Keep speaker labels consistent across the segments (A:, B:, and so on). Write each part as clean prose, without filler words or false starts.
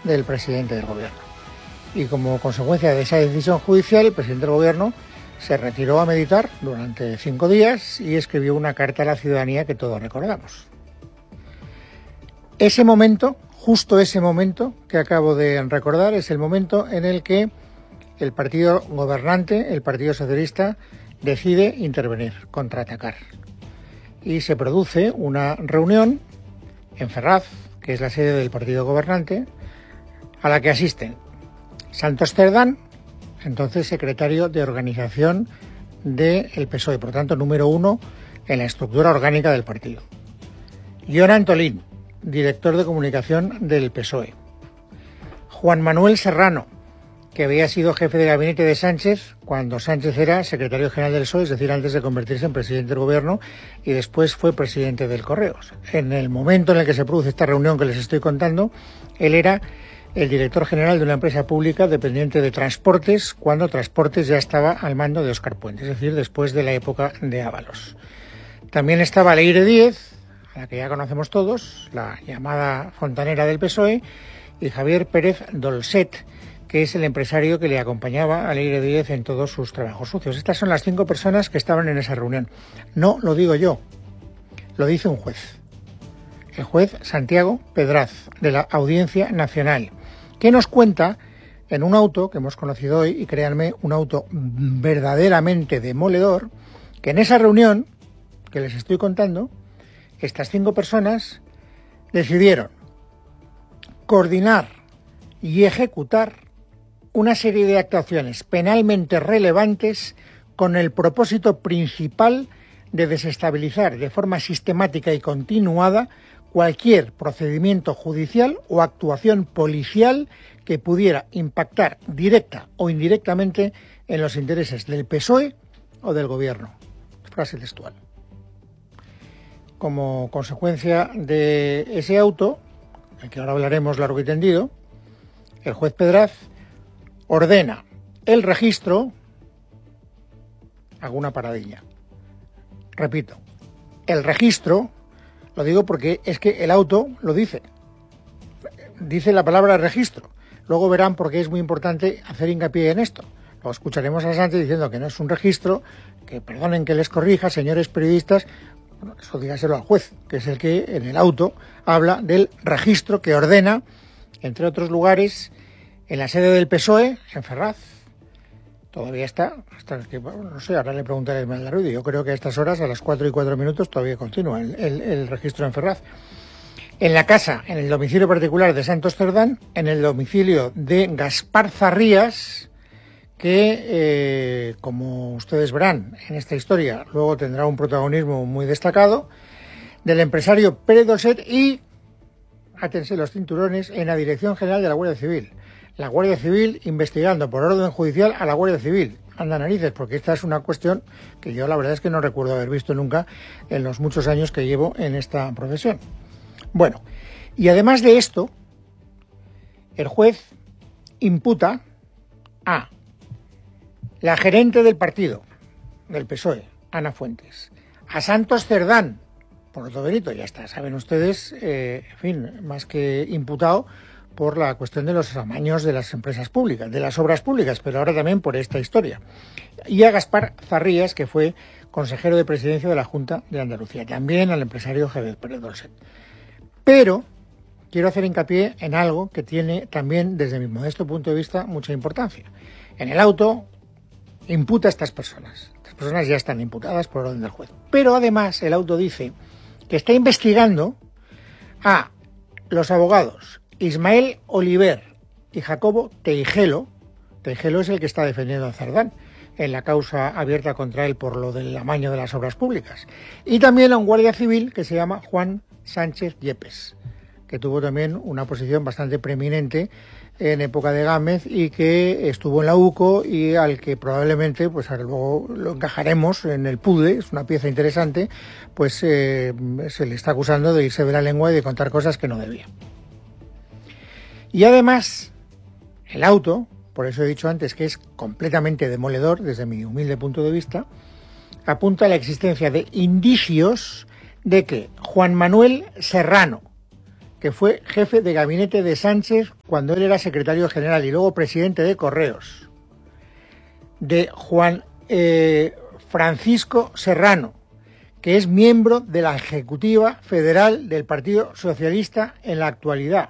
A: del presidente del gobierno. Y como consecuencia de esa decisión judicial, el presidente del gobierno se retiró a meditar durante 5 días y escribió una carta a la ciudadanía que todos recordamos. Ese momento, justo ese momento que acabo de recordar, es el momento en el que el partido gobernante, el Partido Socialista, decide intervenir, contraatacar. Y se produce una reunión en Ferraz, que es la sede del partido gobernante, a la que asisten Santos Cerdán, entonces secretario de organización del PSOE, por tanto número 1 en la estructura orgánica del partido. Jon Antolín, director de comunicación del PSOE. Juan Manuel Serrano, que había sido jefe de gabinete de Sánchez cuando Sánchez era secretario general del PSOE, es decir, antes de convertirse en presidente del gobierno, y después fue presidente del Correos. En el momento en el que se produce esta reunión que les estoy contando, él era el director general de una empresa pública dependiente de Transportes, cuando Transportes ya estaba al mando de Óscar Puente, es decir, después de la época de Ábalos. También estaba Leire Díez, a la que ya conocemos todos, la llamada fontanera del PSOE, y Javier Pérez Dolcet, que es el empresario que le acompañaba a Leire Díez en todos sus trabajos sucios. Estas son las 5 personas que estaban en esa reunión. No lo digo yo, lo dice un juez. El juez Santiago Pedraz, de la Audiencia Nacional, que nos cuenta en un auto que hemos conocido hoy, y créanme, un auto verdaderamente demoledor, que en esa reunión que les estoy contando, estas 5 personas decidieron coordinar y ejecutar una serie de actuaciones penalmente relevantes con el propósito principal de desestabilizar de forma sistemática y continuada cualquier procedimiento judicial o actuación policial que pudiera impactar directa o indirectamente en los intereses del PSOE o del gobierno. Frase textual. Como consecuencia de ese auto, del que ahora hablaremos largo y tendido, el juez Pedraz ordena el registro. Hago una paradilla. Repito, el registro, lo digo porque es que el auto lo dice. Dice la palabra registro. Luego verán por qué es muy importante hacer hincapié en esto. Lo escucharemos a Sánchez diciendo que no es un registro, que perdonen que les corrija, señores periodistas. Bueno, eso dígaselo al juez, que es el que en el auto habla del registro que ordena, entre otros lugares, en la sede del PSOE, en Ferraz. Todavía está, hasta que, no sé, ahora le preguntaré a Esmeralda Ruiz. Yo creo que a estas horas, a las 4:04, todavía continúa el registro en Ferraz. En la casa, en el domicilio particular de Santos Cerdán, en el domicilio de Gaspar Zarrías, que, como ustedes verán en esta historia, luego tendrá un protagonismo muy destacado, del empresario Pérez Dolcet y, átense los cinturones, en la Dirección General de la Guardia Civil. La Guardia Civil investigando por orden judicial a la Guardia Civil. Anda narices, porque esta es una cuestión que yo la verdad es que no recuerdo haber visto nunca en los muchos años que llevo en esta profesión. Bueno, y además de esto, el juez imputa a la gerente del partido, del PSOE, Ana Fuentes, a Santos Cerdán, por otro delito, ya está, saben ustedes, en fin, más que imputado por la cuestión de los amaños de las empresas públicas, de las obras públicas, pero ahora también por esta historia. Y a Gaspar Zarrías, que fue consejero de presidencia de la Junta de Andalucía, también al empresario Javier Pérez Dolcet. Pero quiero hacer hincapié en algo que tiene también, desde mi modesto punto de vista, mucha importancia. En el auto imputa a estas personas. Estas personas ya están imputadas por orden del juez. Pero además el auto dice que está investigando a los abogados Ismael Oliver y Jacobo Teijelo. Teijelo es el que está defendiendo a Cerdán en la causa abierta contra él por lo del amaño de las obras públicas. Y también a un guardia civil que se llama Juan Sánchez Yepes, que tuvo también una posición bastante preeminente en época de Gámez y que estuvo en la UCO y al que probablemente, pues luego lo encajaremos en el PUDE, es una pieza interesante, pues se le está acusando de irse de la lengua y de contar cosas que no debía. Y además, el auto, por eso he dicho antes que es completamente demoledor desde mi humilde punto de vista, apunta a la existencia de indicios de que Juan Manuel Serrano, que fue jefe de gabinete de Sánchez cuando él era secretario general y luego presidente de Correos, de Juan Francisco Serrano, que es miembro de la Ejecutiva Federal del Partido Socialista en la actualidad.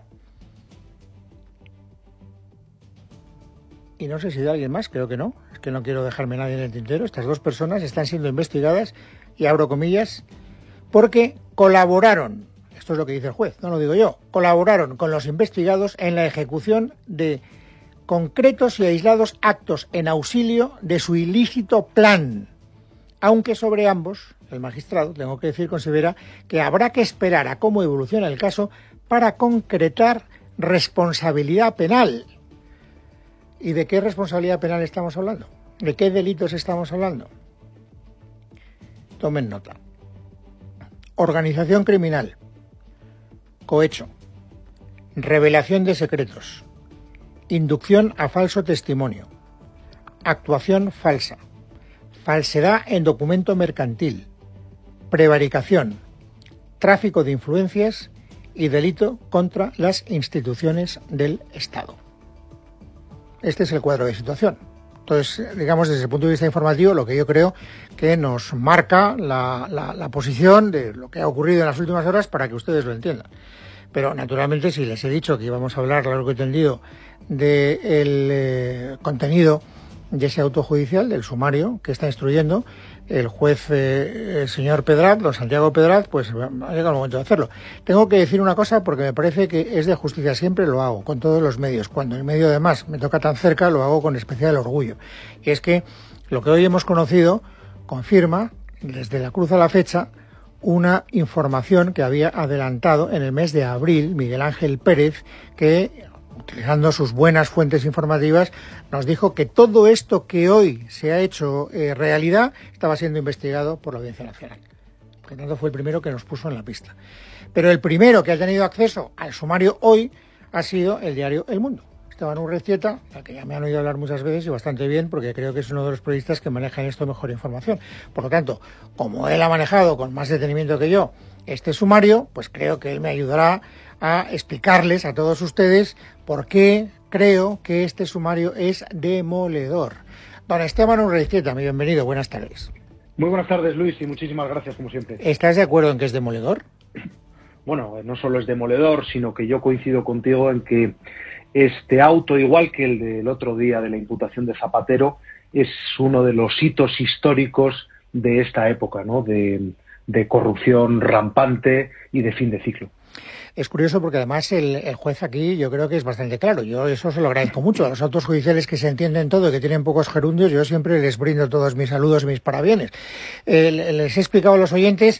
A: Y no sé si de alguien más, creo que no, es que no quiero dejarme nadie en el tintero. Estas dos personas están siendo investigadas, y abro comillas, porque colaboraron, esto es lo que dice el juez, no lo digo yo, colaboraron con los investigados en la ejecución de concretos y aislados actos en auxilio de su ilícito plan, aunque sobre ambos, el magistrado, tengo que decir, considera que habrá que esperar a cómo evoluciona el caso para concretar responsabilidad penal. ¿Y de qué responsabilidad penal estamos hablando? ¿De qué delitos estamos hablando? Tomen nota. Organización criminal, cohecho, revelación de secretos, inducción a falso testimonio, actuación falsa, falsedad en documento mercantil, prevaricación, tráfico de influencias y delito contra las instituciones del Estado. Este es el cuadro de situación. Entonces, digamos, desde el punto de vista informativo, lo que yo creo que nos marca la posición de lo que ha ocurrido en las últimas horas para que ustedes lo entiendan. Pero, naturalmente, si les he dicho que íbamos a hablar, largo y tendido, del contenido de ese auto judicial, del sumario que está instruyendo el juez, el señor Pedraz, don Santiago Pedraz, pues ha llegado el momento de hacerlo. Tengo que decir una cosa porque me parece que es de justicia, siempre lo hago, con todos los medios. Cuando el medio además me toca tan cerca, lo hago con especial orgullo. Y es que lo que hoy hemos conocido confirma, desde la cruz a la fecha, una información que había adelantado en el mes de abril Miguel Ángel Pérez, que, utilizando sus buenas fuentes informativas, nos dijo que todo esto que hoy se ha hecho realidad estaba siendo investigado por la Audiencia Nacional. Por lo tanto, fue el primero que nos puso en la pista. Pero el primero que ha tenido acceso al sumario hoy ha sido el diario El Mundo. Esteban Urrestieta, al que ya me han oído hablar muchas veces y bastante bien, porque creo que es uno de los periodistas que manejan esto mejor información. Por lo tanto, como él ha manejado con más detenimiento que yo este sumario, pues creo que él me ayudará a explicarles a todos ustedes por qué creo que este sumario es demoledor. Don Esteban Urrestieta, bienvenido, buenas tardes.
B: Muy buenas tardes, Luis, y muchísimas gracias, como siempre.
A: ¿Estás de acuerdo en que es demoledor?
B: Bueno, no solo es demoledor, sino que yo coincido contigo en que este auto, igual que el del otro día de la imputación de Zapatero, es uno de los hitos históricos de esta época, ¿no? De corrupción rampante y de fin de ciclo.
A: Es curioso porque además el juez aquí yo creo que es bastante claro. Yo eso se lo agradezco mucho. A los autos judiciales que se entienden todo y que tienen pocos gerundios, yo siempre les brindo todos mis saludos y mis parabienes. Les he explicado a los oyentes,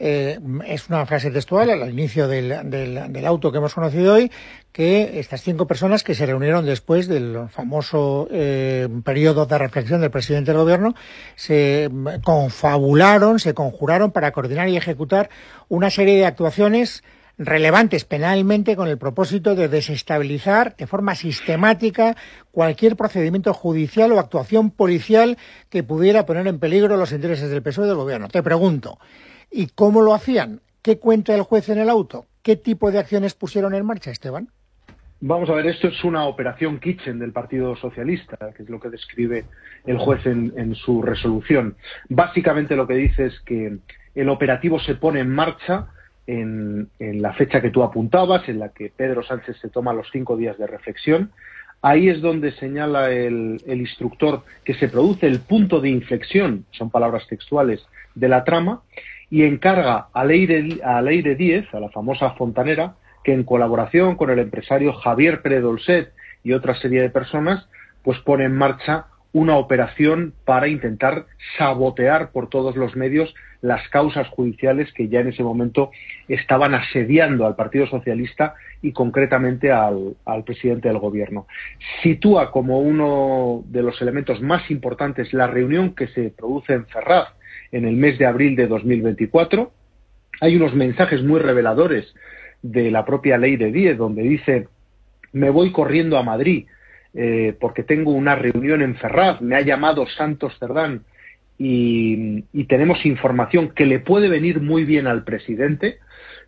A: es una frase textual al inicio del auto que hemos conocido hoy, que estas 5 personas que se reunieron después del famoso periodo de reflexión del presidente del gobierno se confabularon, se conjuraron para coordinar y ejecutar una serie de actuaciones relevantes penalmente con el propósito de desestabilizar de forma sistemática cualquier procedimiento judicial o actuación policial que pudiera poner en peligro los intereses del PSOE y del gobierno. Te pregunto, ¿y cómo lo hacían? ¿Qué cuenta el juez en el auto? ¿Qué tipo de acciones pusieron en marcha, Esteban?
B: Vamos a ver, esto es una operación Kitchen del Partido Socialista, que es lo que describe el juez en su resolución. Básicamente lo que dice es que el operativo se pone en marcha en la fecha que tú apuntabas, en la que Pedro Sánchez se toma los 5 días de reflexión. Ahí es donde señala el instructor que se produce el punto de inflexión, son palabras textuales, de la trama, y encarga a Leire Díez, a la famosa fontanera, que en colaboración con el empresario Javier Predolset y otra serie de personas, pues pone en marcha una operación para intentar sabotear por todos los medios las causas judiciales que ya en ese momento estaban asediando al Partido Socialista y concretamente al presidente del gobierno. Sitúa como uno de los elementos más importantes la reunión que se produce en Ferraz en el mes de abril de 2024. Hay unos mensajes muy reveladores de la propia Leire Díez, donde dice: me voy corriendo a Madrid porque tengo una reunión en Ferraz, me ha llamado Santos Cerdán y tenemos información que le puede venir muy bien al presidente.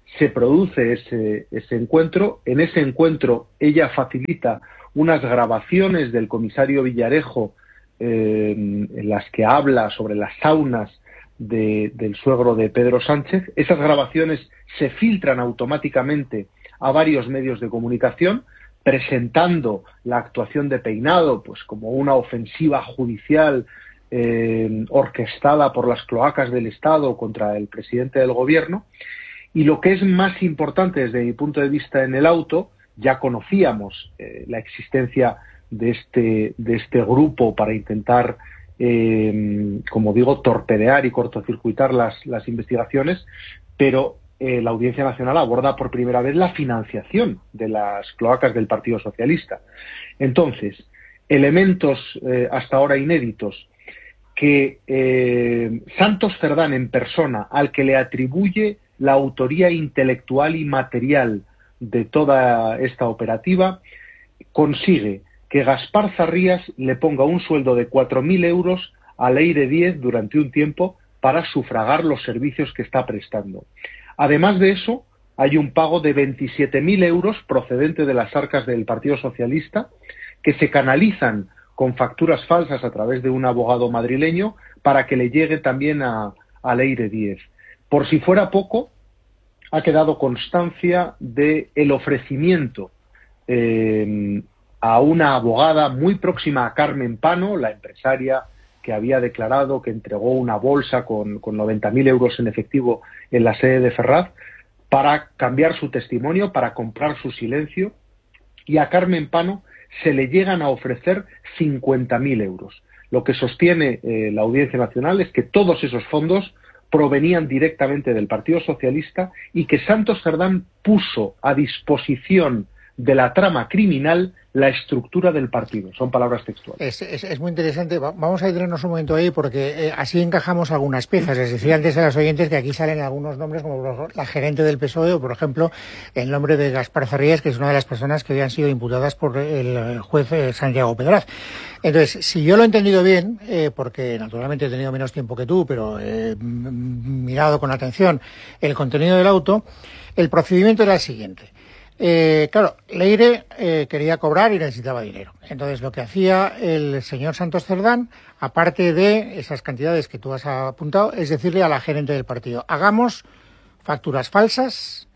B: se produce ese encuentro. En ese encuentro ella facilita unas grabaciones del comisario Villarejo en las que habla sobre las saunas del suegro de Pedro Sánchez. Esas grabaciones se filtran automáticamente a varios medios de comunicación, presentando la actuación de Peinado pues como una ofensiva judicial orquestada por las cloacas del Estado contra el presidente del gobierno. Y lo que es más importante desde mi punto de vista en el auto, ya conocíamos la existencia de este grupo para intentar, como digo, torpedear y cortocircuitar las investigaciones, pero la Audiencia Nacional aborda por primera vez la financiación de las cloacas del Partido Socialista. Entonces, elementos hasta ahora inéditos que Santos Cerdán en persona, al que le atribuye la autoría intelectual y material de toda esta operativa, consigue que Gaspar Zarrías le ponga un sueldo de 4.000 euros a Leire Díez durante un tiempo para sufragar los servicios que está prestando. Además de eso, hay un pago de 27.000 euros procedente de las arcas del Partido Socialista que se canalizan con facturas falsas a través de un abogado madrileño para que le llegue también a Leire Díez. Por si fuera poco, ha quedado constancia del ofrecimiento a una abogada muy próxima a Carmen Pano, la empresaria que había declarado que entregó una bolsa con 90.000 euros en efectivo en la sede de Ferraz, para cambiar su testimonio, para comprar su silencio, y a Carmen Pano se le llegan a ofrecer 50.000 euros. Lo que sostiene la Audiencia Nacional es que todos esos fondos provenían directamente del Partido Socialista y que Santos Cerdán puso a disposición de la trama criminal la estructura del partido. Son palabras textuales.
A: Es muy interesante. Vamos a detenernos un momento ahí porque así encajamos algunas piezas. Les decía antes a los oyentes que aquí salen algunos nombres como la gerente del PSOE o, por ejemplo, el nombre de Gaspar Zarrías, que es una de las personas que habían sido imputadas por el juez Santiago Pedraz. Entonces, si yo lo he entendido bien, porque naturalmente he tenido menos tiempo que tú, pero he mirado con atención el contenido del auto, el procedimiento era el siguiente. Claro, Leire quería cobrar y necesitaba dinero. Entonces, lo que hacía el señor Santos Cerdán, aparte de esas cantidades que tú has apuntado, es decirle a la gerente del partido: hagamos facturas falsas,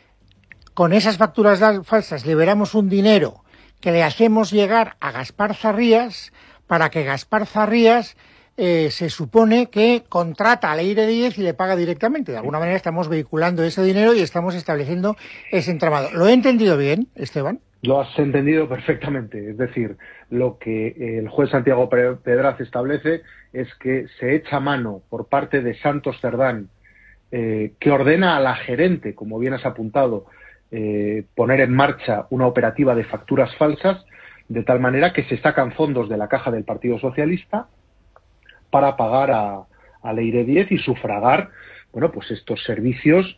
A: con esas facturas falsas liberamos un dinero que le hacemos llegar a Gaspar Zarrías para que Gaspar Zarrías se supone que contrata a Leire Díez y le paga directamente. De alguna manera estamos vehiculando ese dinero y estamos estableciendo ese entramado. ¿Lo he entendido bien, Esteban?
B: Lo has entendido perfectamente. Es decir, lo que el juez Santiago Pedraz establece es que se echa mano por parte de Santos Cerdán, que ordena a la gerente, como bien has apuntado, poner en marcha una operativa de facturas falsas, de tal manera que se sacan fondos de la caja del Partido Socialista para pagar a Leire Díez y sufragar, bueno, pues estos servicios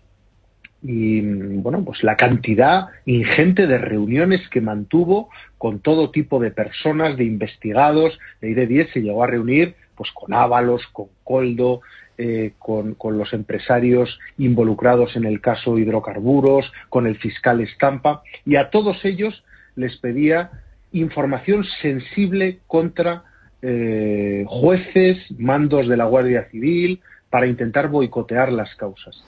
B: y, bueno, pues la cantidad ingente de reuniones que mantuvo con todo tipo de personas, de investigados. Leire Díez se llegó a reunir pues con Ábalos, con Coldo, con los empresarios involucrados en el caso Hidrocarburos, con el fiscal Estampa, y a todos ellos les pedía información sensible contra jueces, mandos de la Guardia Civil, para intentar boicotear las causas.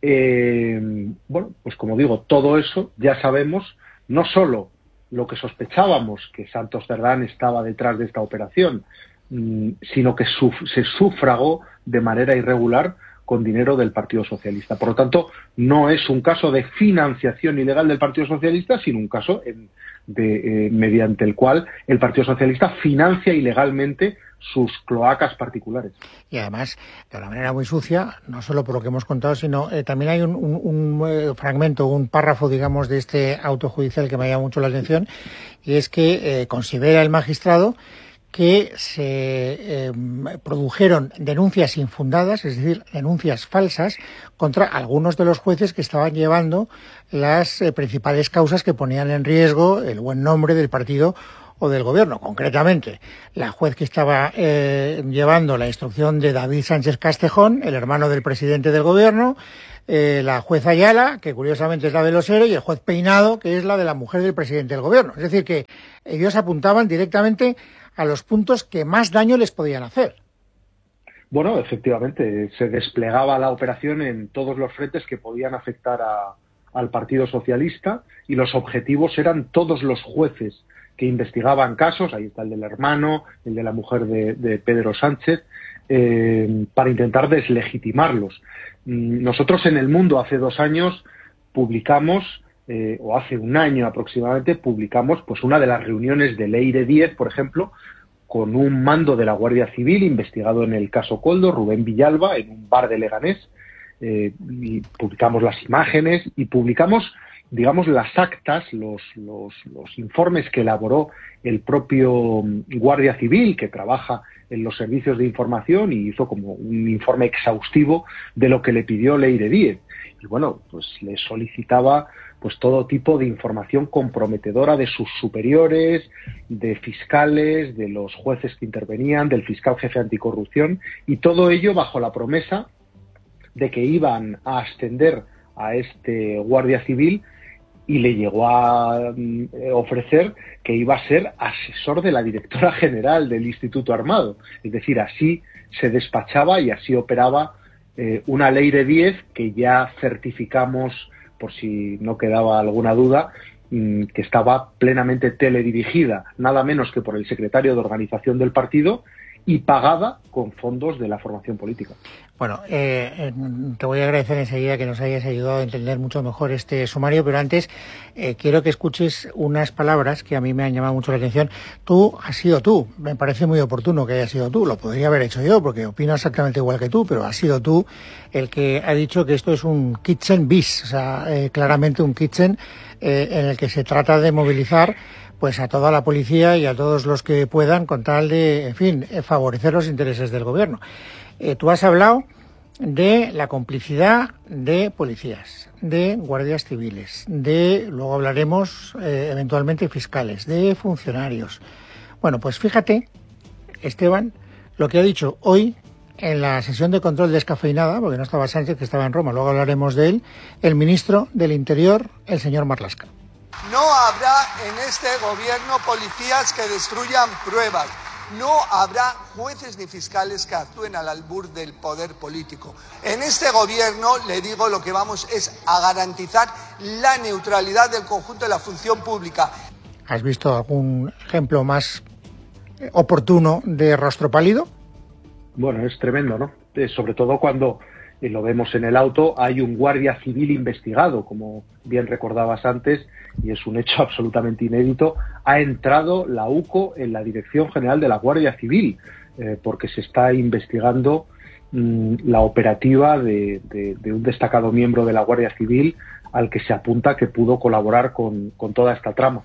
B: Bueno, pues como digo, todo eso ya sabemos, no solo lo que sospechábamos, que Santos Cerdán estaba detrás de esta operación, sino que se sufragó de manera irregular con dinero del Partido Socialista. Por lo tanto, no es un caso de financiación ilegal del Partido Socialista, sino un caso mediante el cual el Partido Socialista financia ilegalmente sus cloacas particulares.
A: Y además, de una manera muy sucia, no solo por lo que hemos contado, sino también hay un fragmento, un párrafo, digamos, de este auto judicial que me llama mucho la atención, y es que considera el magistrado que se produjeron denuncias infundadas, es decir, denuncias falsas, contra algunos de los jueces que estaban llevando las principales causas que ponían en riesgo el buen nombre del partido o del gobierno. Concretamente, la juez que estaba llevando la instrucción de David Sánchez Castejón, el hermano del presidente del gobierno, la juez Ayala, que curiosamente es la de los ERE, y el juez Peinado, que es la de la mujer del presidente del gobierno. Es decir, que ellos apuntaban directamente a los puntos que más daño les podían hacer.
B: Bueno, efectivamente, se desplegaba la operación en todos los frentes que podían afectar al Partido Socialista, y los objetivos eran todos los jueces que investigaban casos, ahí está el del hermano, el de la mujer de Pedro Sánchez, para intentar deslegitimarlos. Nosotros en El Mundo hace 2 años publicamos, o hace 1 año aproximadamente, publicamos pues una de las reuniones de Leire Díez, por ejemplo, con un mando de la Guardia Civil investigado en el caso Koldo, Rubén Villalba, en un bar de Leganés, y publicamos las imágenes y publicamos, digamos, las actas, los informes que elaboró el propio Guardia Civil, que trabaja en los servicios de información, y hizo como un informe exhaustivo de lo que le pidió Leire Díez. Y bueno, pues le solicitaba pues todo tipo de información comprometedora de sus superiores, de fiscales, de los jueces que intervenían, del fiscal jefe anticorrupción, y todo ello bajo la promesa de que iban a ascender a este guardia civil, y le llegó a ofrecer que iba a ser asesor de la directora general del Instituto Armado. Es decir, así se despachaba y así operaba una Leire Díez, que ya certificamos, por si no quedaba alguna duda, que estaba plenamente teledirigida, nada menos que por el secretario de organización del partido, y pagada con fondos de la formación política.
A: Bueno, te voy a agradecer enseguida que nos hayas ayudado a entender mucho mejor este sumario, pero antes quiero que escuches unas palabras que a mí me han llamado mucho la atención. Tú has sido tú, me parece muy oportuno que hayas sido tú, lo podría haber hecho yo porque opino exactamente igual que tú, pero has sido tú el que ha dicho que esto es un kitchen bis, o sea, claramente un kitchen en el que se trata de movilizar pues a toda la policía y a todos los que puedan con tal de, en fin, favorecer los intereses del gobierno. Tú has hablado de la complicidad de policías, de guardias civiles, luego hablaremos eventualmente fiscales, de funcionarios. Bueno, pues fíjate, Esteban, lo que ha dicho hoy en la sesión de control descafeinada, porque no estaba Sánchez, que estaba en Roma, luego hablaremos de él, el ministro del Interior, el señor Marlaska.
C: No habrá en este gobierno policías que destruyan pruebas. No habrá jueces ni fiscales que actúen al albur del poder político. En este gobierno, le digo, lo que vamos es a garantizar la neutralidad del conjunto de la función pública.
A: ¿Has visto algún ejemplo más oportuno de rostro pálido?
B: Bueno, es tremendo, ¿no? Sobre todo cuando, lo vemos en el auto, hay un guardia civil investigado, como bien recordabas antes, y es un hecho absolutamente inédito. Ha entrado la UCO en la Dirección General de la Guardia Civil, porque se está investigando la operativa de un destacado miembro de la Guardia Civil al que se apunta que pudo colaborar con toda esta trama.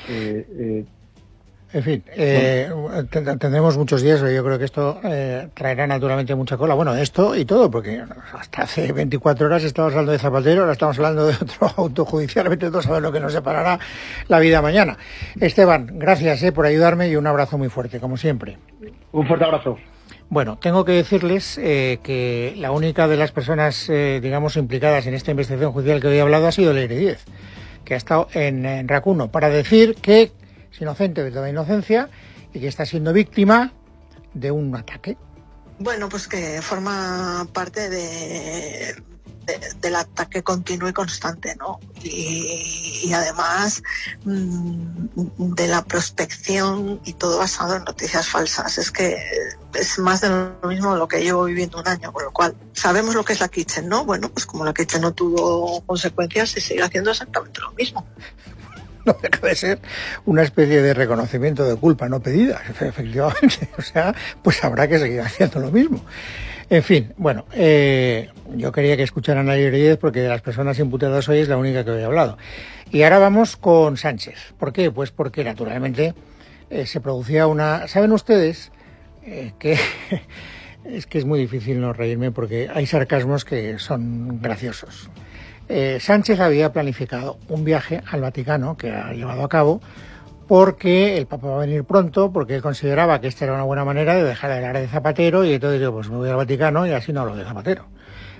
A: En fin, tendremos muchos días, yo creo que esto traerá naturalmente mucha cola. Bueno, esto y todo, porque hasta hace 24 horas estamos hablando de Zapatero, ahora estamos hablando de otro auto judicial, vete tú a saber lo que nos separará la vida mañana. Esteban, gracias por ayudarme y un abrazo muy fuerte, como siempre.
B: Un fuerte abrazo.
A: Bueno, tengo que decirles que la única de las personas, digamos, implicadas en esta investigación judicial que hoy he hablado ha sido Leire Díez, que ha estado en RAC 1 para decir que es inocente de toda inocencia y que está siendo víctima de un ataque.
D: Bueno, pues que forma parte del ataque continuo y constante, ¿no? Y además de la prospección y todo basado en noticias falsas. Es que es más de lo mismo lo que llevo viviendo 1 año, con lo cual sabemos lo que es la Kitchen, ¿no? Bueno, pues como la Kitchen no tuvo consecuencias, se sigue haciendo exactamente lo mismo.
A: No deja de ser una especie de reconocimiento de culpa no pedida, efectivamente. O sea, pues habrá que seguir haciendo lo mismo. En fin, bueno, yo quería que escucharan a Leire Díez porque de las personas imputadas hoy es la única que hoy he hablado. Y ahora vamos con Sánchez. ¿Por qué? Pues porque naturalmente se producía una... ¿Saben ustedes que es que es muy difícil no reírme porque hay sarcasmos que son graciosos? Sánchez había planificado un viaje al Vaticano que ha llevado a cabo porque el Papa va a venir pronto, porque él consideraba que esta era una buena manera de dejar de hablar de Zapatero y entonces yo pues me voy al Vaticano y así no hablo de Zapatero.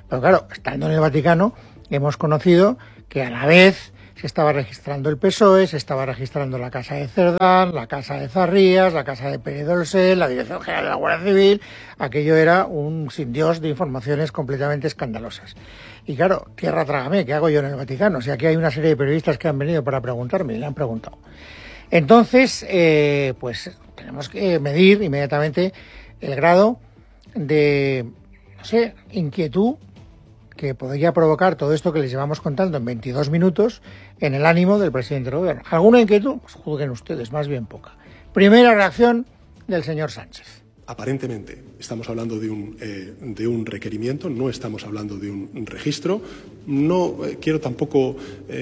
A: Pero claro, estando en el Vaticano, hemos conocido que a la vez se estaba registrando el PSOE, se estaba registrando la Casa de Cerdán, la Casa de Zarrías, la Casa de Pérez Dolcel, la Dirección General de la Guardia Civil. Aquello era un sin Dios de informaciones completamente escandalosas. Y claro, tierra trágame, ¿qué hago yo en el Vaticano? O sea, aquí hay una serie de periodistas que han venido para preguntarme y le han preguntado. Entonces, pues tenemos que medir inmediatamente el grado de, no sé, inquietud que podría provocar todo esto que les llevamos contando en 22 minutos en el ánimo del presidente del gobierno. ¿Alguna inquietud? Pues juzguen ustedes, más bien poca. Primera reacción del señor Sánchez.
E: Aparentemente estamos hablando de un requerimiento, no estamos hablando de un registro. No quiero tampoco,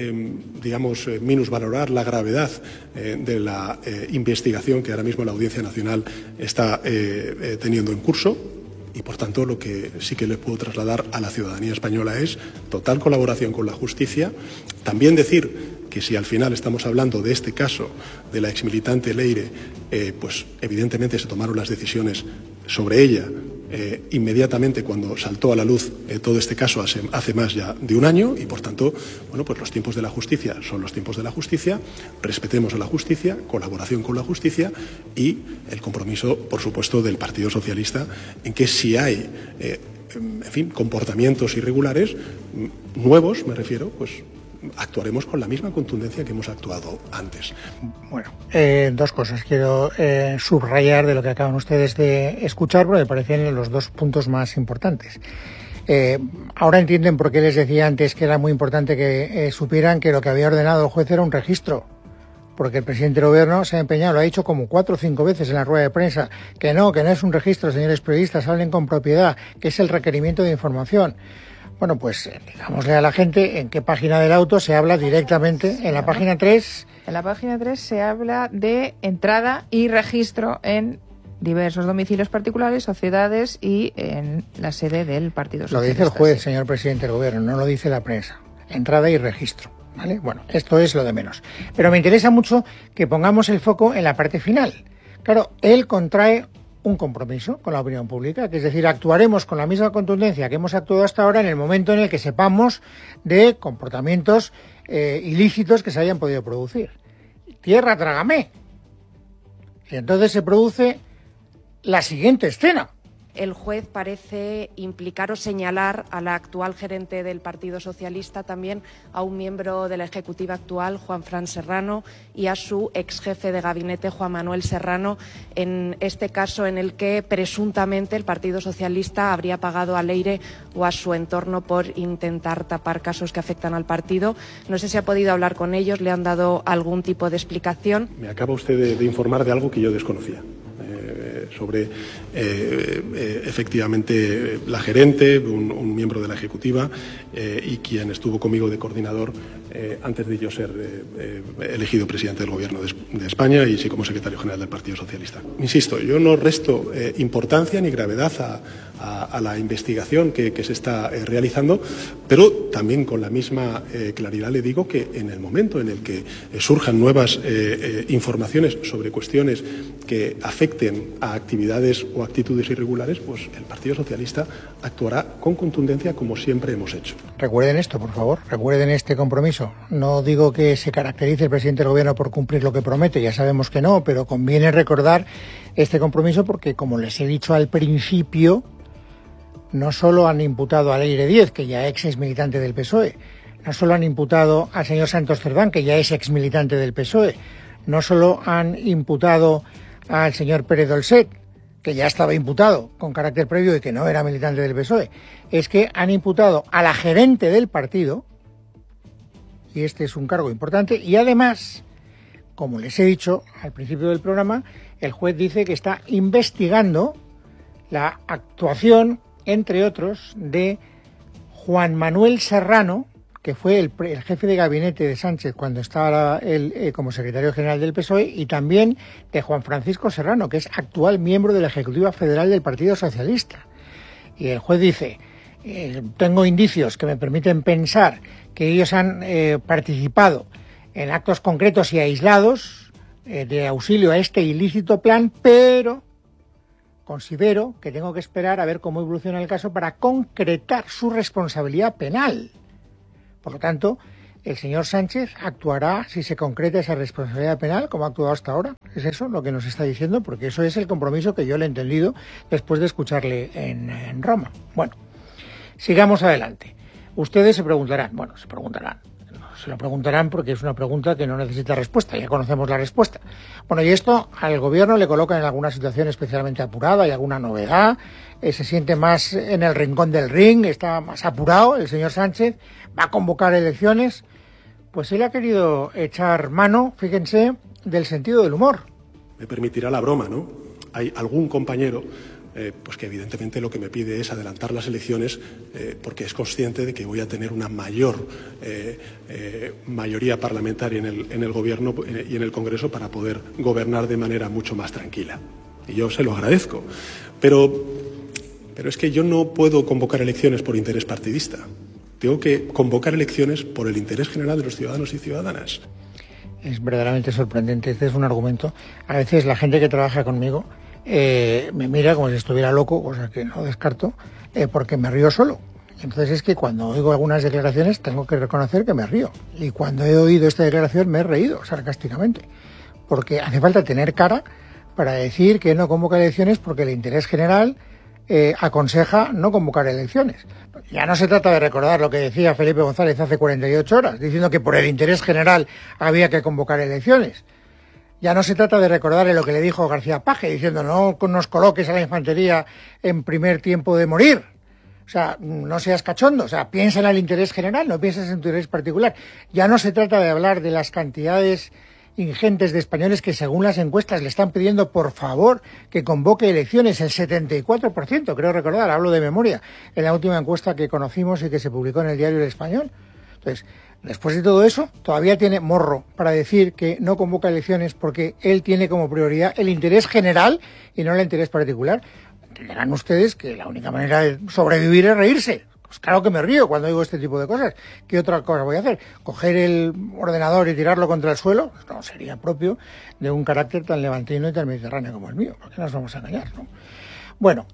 E: minusvalorar la gravedad de la investigación que ahora mismo la Audiencia Nacional está teniendo en curso. Y, por tanto, lo que sí que le puedo trasladar a la ciudadanía española es total colaboración con la justicia. También decir que si al final estamos hablando de este caso de la exmilitante Leire, pues evidentemente se tomaron las decisiones sobre ella inmediatamente cuando saltó a la luz todo este caso hace más ya de un año y, por tanto, bueno, pues los tiempos de la justicia son los tiempos de la justicia, respetemos a la justicia, colaboración con la justicia y el compromiso, por supuesto, del Partido Socialista en que si hay, comportamientos irregulares, nuevos, me refiero, pues actuaremos con la misma contundencia que hemos actuado antes.
A: Bueno, dos cosas quiero subrayar de lo que acaban ustedes de escuchar, porque me parecen los dos puntos más importantes. Ahora entienden por qué les decía antes que era muy importante que supieran que lo que había ordenado el juez era un registro, porque el presidente del gobierno se ha empeñado, lo ha dicho como 4 o 5 veces en la rueda de prensa, que no es un registro, señores periodistas, hablen con propiedad, que es el requerimiento de información. Bueno, pues digámosle a la gente en qué página del auto se habla directamente. En la página 3...
F: En la página 3 se habla de entrada y registro en diversos domicilios particulares, sociedades y en la sede del Partido Socialista.
A: Lo dice el juez, señor presidente del gobierno, no lo dice la prensa. Entrada y registro, ¿vale? Bueno, esto es lo de menos. Pero me interesa mucho que pongamos el foco en la parte final. Claro, él contrae un compromiso con la opinión pública, que es decir, actuaremos con la misma contundencia que hemos actuado hasta ahora en el momento en el que sepamos de comportamientos ilícitos que se hayan podido producir. Tierra trágame. Y entonces se produce la siguiente escena.
G: El juez parece implicar o señalar a la actual gerente del Partido Socialista, también a un miembro de la ejecutiva actual, Juanfran Serrano, y a su ex jefe de gabinete, Juan Manuel Serrano, en este caso en el que presuntamente el Partido Socialista habría pagado a Leire o a su entorno por intentar tapar casos que afectan al partido. No sé si ha podido hablar con ellos, le han dado algún tipo de explicación.
E: Me acaba usted de informar de algo que yo desconocía. Sobre efectivamente la gerente, un miembro de la ejecutiva y quien estuvo conmigo de coordinador antes de yo ser elegido presidente del Gobierno de España y sí como secretario general del Partido Socialista. Insisto, yo no resto importancia ni gravedad a la investigación que se está realizando, pero también con la misma claridad le digo que en el momento en el que surjan nuevas informaciones sobre cuestiones que afecten a actividades o actitudes irregulares, pues el Partido Socialista actuará con contundencia como siempre hemos hecho.
A: Recuerden esto, por favor, recuerden este compromiso. No digo que se caracterice el presidente del gobierno por cumplir lo que promete, ya sabemos que no, pero conviene recordar este compromiso porque, como les he dicho al principio, no solo han imputado a Leire Díez, que ya es militante del PSOE, no solo han imputado al señor Santos Cerdán, que ya es exmilitante del PSOE, no solo han imputado al señor Pérez Dolcet, que ya estaba imputado con carácter previo y que no era militante del PSOE, es que han imputado a la gerente del partido, y este es un cargo importante, y además, como les he dicho al principio del programa, el juez dice que está investigando la actuación, entre otros, de Juan Manuel Serrano, que fue el jefe de gabinete de Sánchez cuando estaba él como secretario general del PSOE, y también de Juan Francisco Serrano, que es actual miembro de la Ejecutiva Federal del Partido Socialista. Y el juez dice, tengo indicios que me permiten pensar que ellos han participado en actos concretos y aislados de auxilio a este ilícito plan, pero considero que tengo que esperar a ver cómo evoluciona el caso para concretar su responsabilidad penal. Por lo tanto, el señor Sánchez actuará si se concreta esa responsabilidad penal como ha actuado hasta ahora. ¿Es eso lo que nos está diciendo? Porque eso es el compromiso que yo le he entendido después de escucharle en Roma. Bueno, sigamos adelante. Ustedes se preguntarán, se lo preguntarán porque es una pregunta que no necesita respuesta, ya conocemos la respuesta. Bueno, y esto al gobierno le coloca en alguna situación especialmente apurada, y alguna novedad, se siente más en el rincón del ring, está más apurado el señor Sánchez, va a convocar elecciones. Pues él ha querido echar mano, fíjense, del sentido del humor.
E: Me permitirá la broma, ¿no? Hay algún compañero pues que evidentemente lo que me pide es adelantar las elecciones porque es consciente de que voy a tener una mayor mayoría parlamentaria en el Gobierno y en el Congreso para poder gobernar de manera mucho más tranquila. Y yo se lo agradezco. Pero es que yo no puedo convocar elecciones por interés partidista. Tengo que convocar elecciones por el interés general de los ciudadanos y ciudadanas.
A: Es verdaderamente sorprendente. Este es un argumento. A veces la gente que trabaja conmigo me mira como si estuviera loco, cosa que no descarto, porque me río solo. Entonces es que cuando oigo algunas declaraciones tengo que reconocer que me río. Y cuando he oído esta declaración me he reído sarcásticamente. Porque hace falta tener cara para decir que no convoca elecciones porque el interés general aconseja no convocar elecciones. Ya no se trata de recordar lo que decía Felipe González hace 48 horas, diciendo que por el interés general había que convocar elecciones. Ya no se trata de recordarle lo que le dijo García Paje, diciendo no nos coloques a la infantería en primer tiempo de morir. O sea, no seas cachondo, o sea, piensa en el interés general, no pienses en tu interés particular. Ya no se trata de hablar de las cantidades ingentes de españoles que según las encuestas le están pidiendo por favor que convoque elecciones, el 74%, creo recordar, hablo de memoria, en la última encuesta que conocimos y que se publicó en el diario El Español. Entonces, después de todo eso, todavía tiene morro para decir que no convoca elecciones porque él tiene como prioridad el interés general y no el interés particular. Entenderán ustedes que la única manera de sobrevivir es reírse. Pues claro que me río cuando digo este tipo de cosas. ¿Qué otra cosa voy a hacer? ¿Coger el ordenador y tirarlo contra el suelo? No sería propio de un carácter tan levantino y tan mediterráneo como el mío. ¿Por qué nos vamos a engañar, no? Bueno,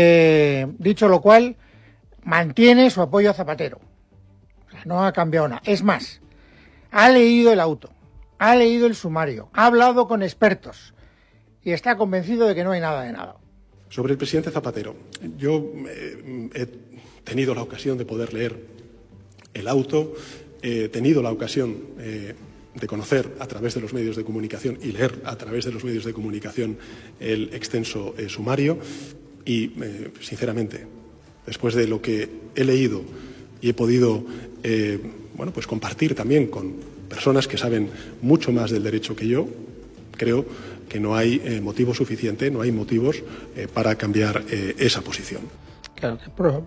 A: dicho lo cual, mantiene su apoyo a Zapatero. O sea, no ha cambiado nada. Es más, ha leído el auto, ha leído el sumario, ha hablado con expertos y está convencido de que no hay nada de nada.
E: Sobre el presidente Zapatero, yo he tenido la ocasión de poder leer el auto, he tenido la ocasión de conocer a través de los medios de comunicación y leer a través de los medios de comunicación el extenso sumario y, sinceramente, después de lo que he leído y he podido pues compartir también con personas que saben mucho más del derecho que yo, creo que no hay motivo suficiente, no hay motivos para cambiar esa posición.
A: Claro,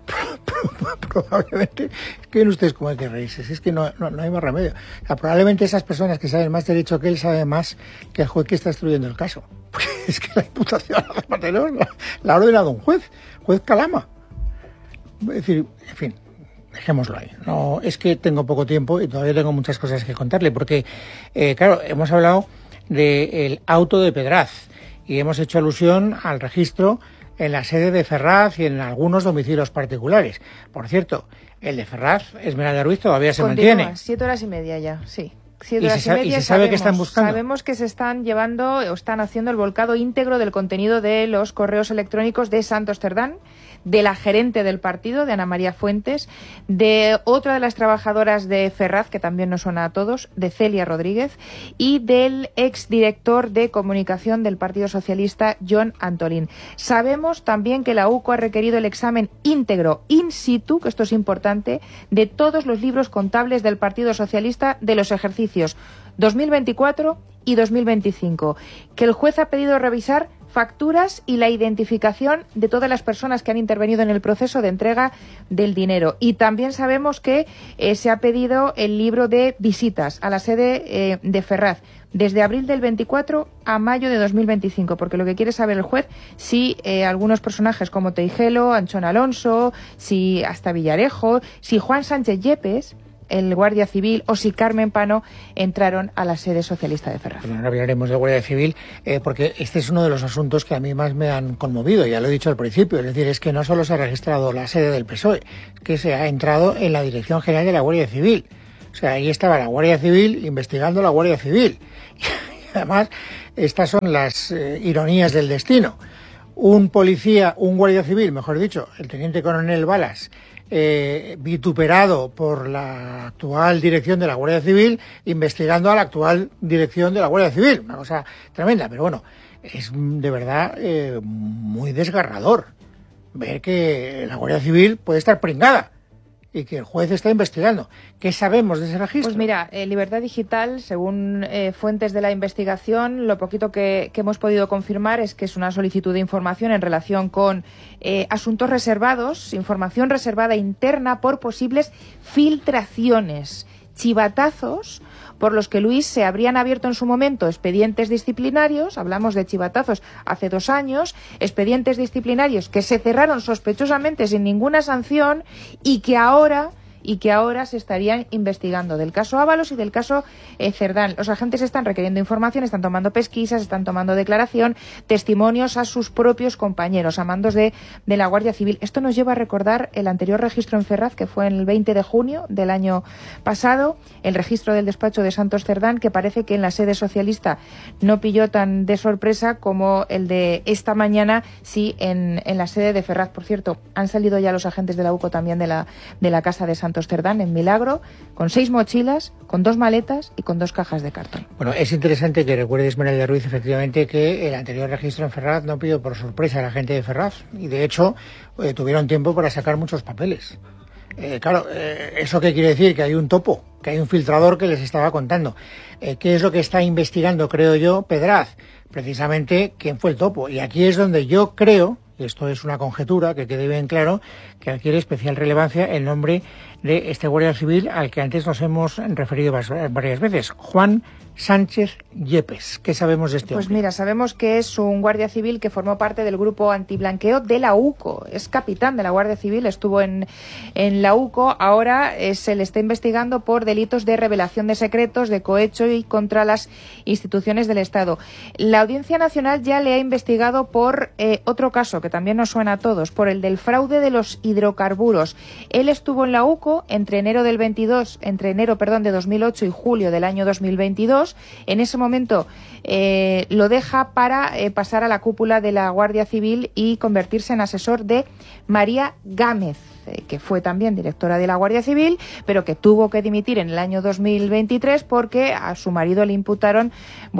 A: probablemente, que ustedes como hay que reírse, es que no hay más remedio. O sea, probablemente esas personas que saben más derecho que él saben más que el juez que está instruyendo el caso. Porque es que la imputación a Zapatero la ha ordenado un juez Calama. Es decir, en fin, dejémoslo ahí. No, es que tengo poco tiempo y todavía tengo muchas cosas que contarle, porque, claro, hemos hablado del auto de Pedraz y hemos hecho alusión al registro en la sede de Ferraz y en algunos domicilios particulares. Por cierto, el de Ferraz, Esmeralda Ruiz, todavía se mantiene.
F: 7 horas y media ya, sí. 7 horas y
A: ¿Y
F: media.
A: se sabe qué están buscando?
F: Sabemos que se están llevando o están haciendo el volcado íntegro del contenido de los correos electrónicos de Santos Cerdán, de la gerente del partido, de Ana María Fuentes, de otra de las trabajadoras de Ferraz, que también nos suena a todos, de Celia Rodríguez, y del exdirector de comunicación del Partido Socialista, Jon Antolín. Sabemos también que la UCO ha requerido el examen íntegro, in situ, que esto es importante, de todos los libros contables del Partido Socialista de los ejercicios 2024 y 2025, que el juez ha pedido revisar facturas y la identificación de todas las personas que han intervenido en el proceso de entrega del dinero. Y también sabemos que se ha pedido el libro de visitas a la sede de Ferraz desde abril del 24 a mayo de 2025, porque lo que quiere saber el juez si algunos personajes como Teijelo, Anchón Alonso, si hasta Villarejo, si Juan Sánchez Yepes, el Guardia Civil o si Carmen Pano entraron a la sede socialista de Ferraz.
A: Bueno, ahora hablaremos del Guardia Civil, porque este es uno de los asuntos que a mí más me han conmovido, ya lo he dicho al principio, es decir, es que no solo se ha registrado la sede del PSOE, es que se ha entrado en la Dirección General de la Guardia Civil. O sea, ahí estaba la Guardia Civil investigando la Guardia Civil. Y además, estas son las ironías del destino. Un guardia civil, mejor dicho, el teniente coronel Balas, vituperado por la actual dirección de la Guardia Civil, investigando a la actual dirección de la Guardia Civil. Una cosa tremenda, pero bueno, es de verdad muy desgarrador ver que la Guardia Civil puede estar pringada y que el juez está investigando. ¿Qué sabemos de ese registro?
F: Pues mira, Libertad Digital, según fuentes de la investigación, lo poquito que hemos podido confirmar es que es una solicitud de información en relación con asuntos reservados, información reservada interna por posibles filtraciones, chivatazos por los que, Luis, se habrían abierto en su momento expedientes disciplinarios, hablamos de chivatazos hace 2 años, expedientes disciplinarios que se cerraron sospechosamente sin ninguna sanción y que ahora se estarían investigando, del caso Ábalos y del caso Cerdán. Los agentes están requiriendo información, están tomando pesquisas, están tomando declaración, testimonios a sus propios compañeros, a mandos de la Guardia Civil. Esto nos lleva a recordar el anterior registro en Ferraz, que fue el 20 de junio del año pasado, el registro del despacho de Santos Cerdán, que parece que en la sede socialista no pilló tan de sorpresa como el de esta mañana, sí, en la sede de Ferraz. Por cierto, han salido ya los agentes de la UCO también de la casa de Santos Cerdán, en Milagro, con 6 mochilas, con 2 maletas y con 2 cajas de cartón.
A: Bueno, es interesante que recuerde Esmeralda Ruiz, efectivamente, que el anterior registro en Ferraz no pidió por sorpresa a la gente de Ferraz, y de hecho tuvieron tiempo para sacar muchos papeles. ¿Eso qué quiere decir? Que hay un topo, que hay un filtrador que les estaba contando. ¿Qué es lo que está investigando, creo yo, Pedraz? Precisamente quién fue el topo. Y aquí es donde yo creo, y esto es una conjetura, que quede bien claro, que adquiere especial relevancia el nombre de este guardia civil al que antes nos hemos referido varias veces, Juan Sánchez Yepes. ¿Qué sabemos de este hombre?
F: Pues mira, sabemos que es un guardia civil que formó parte del grupo antiblanqueo de la UCO. Es capitán de la Guardia Civil, estuvo en la UCO. Ahora se le está investigando por delitos de revelación de secretos, de cohecho y contra las instituciones del Estado. La Audiencia Nacional ya le ha investigado por otro caso que también nos suena a todos, por el del fraude de los hidrocarburos. Él estuvo en la UCO entre enero de 2008 y julio del año 2022. En ese momento lo deja para pasar a la cúpula de la Guardia Civil y convertirse en asesor de María Gámez, que fue también directora de la Guardia Civil, pero que tuvo que dimitir en el año 2023 porque a su marido le imputaron,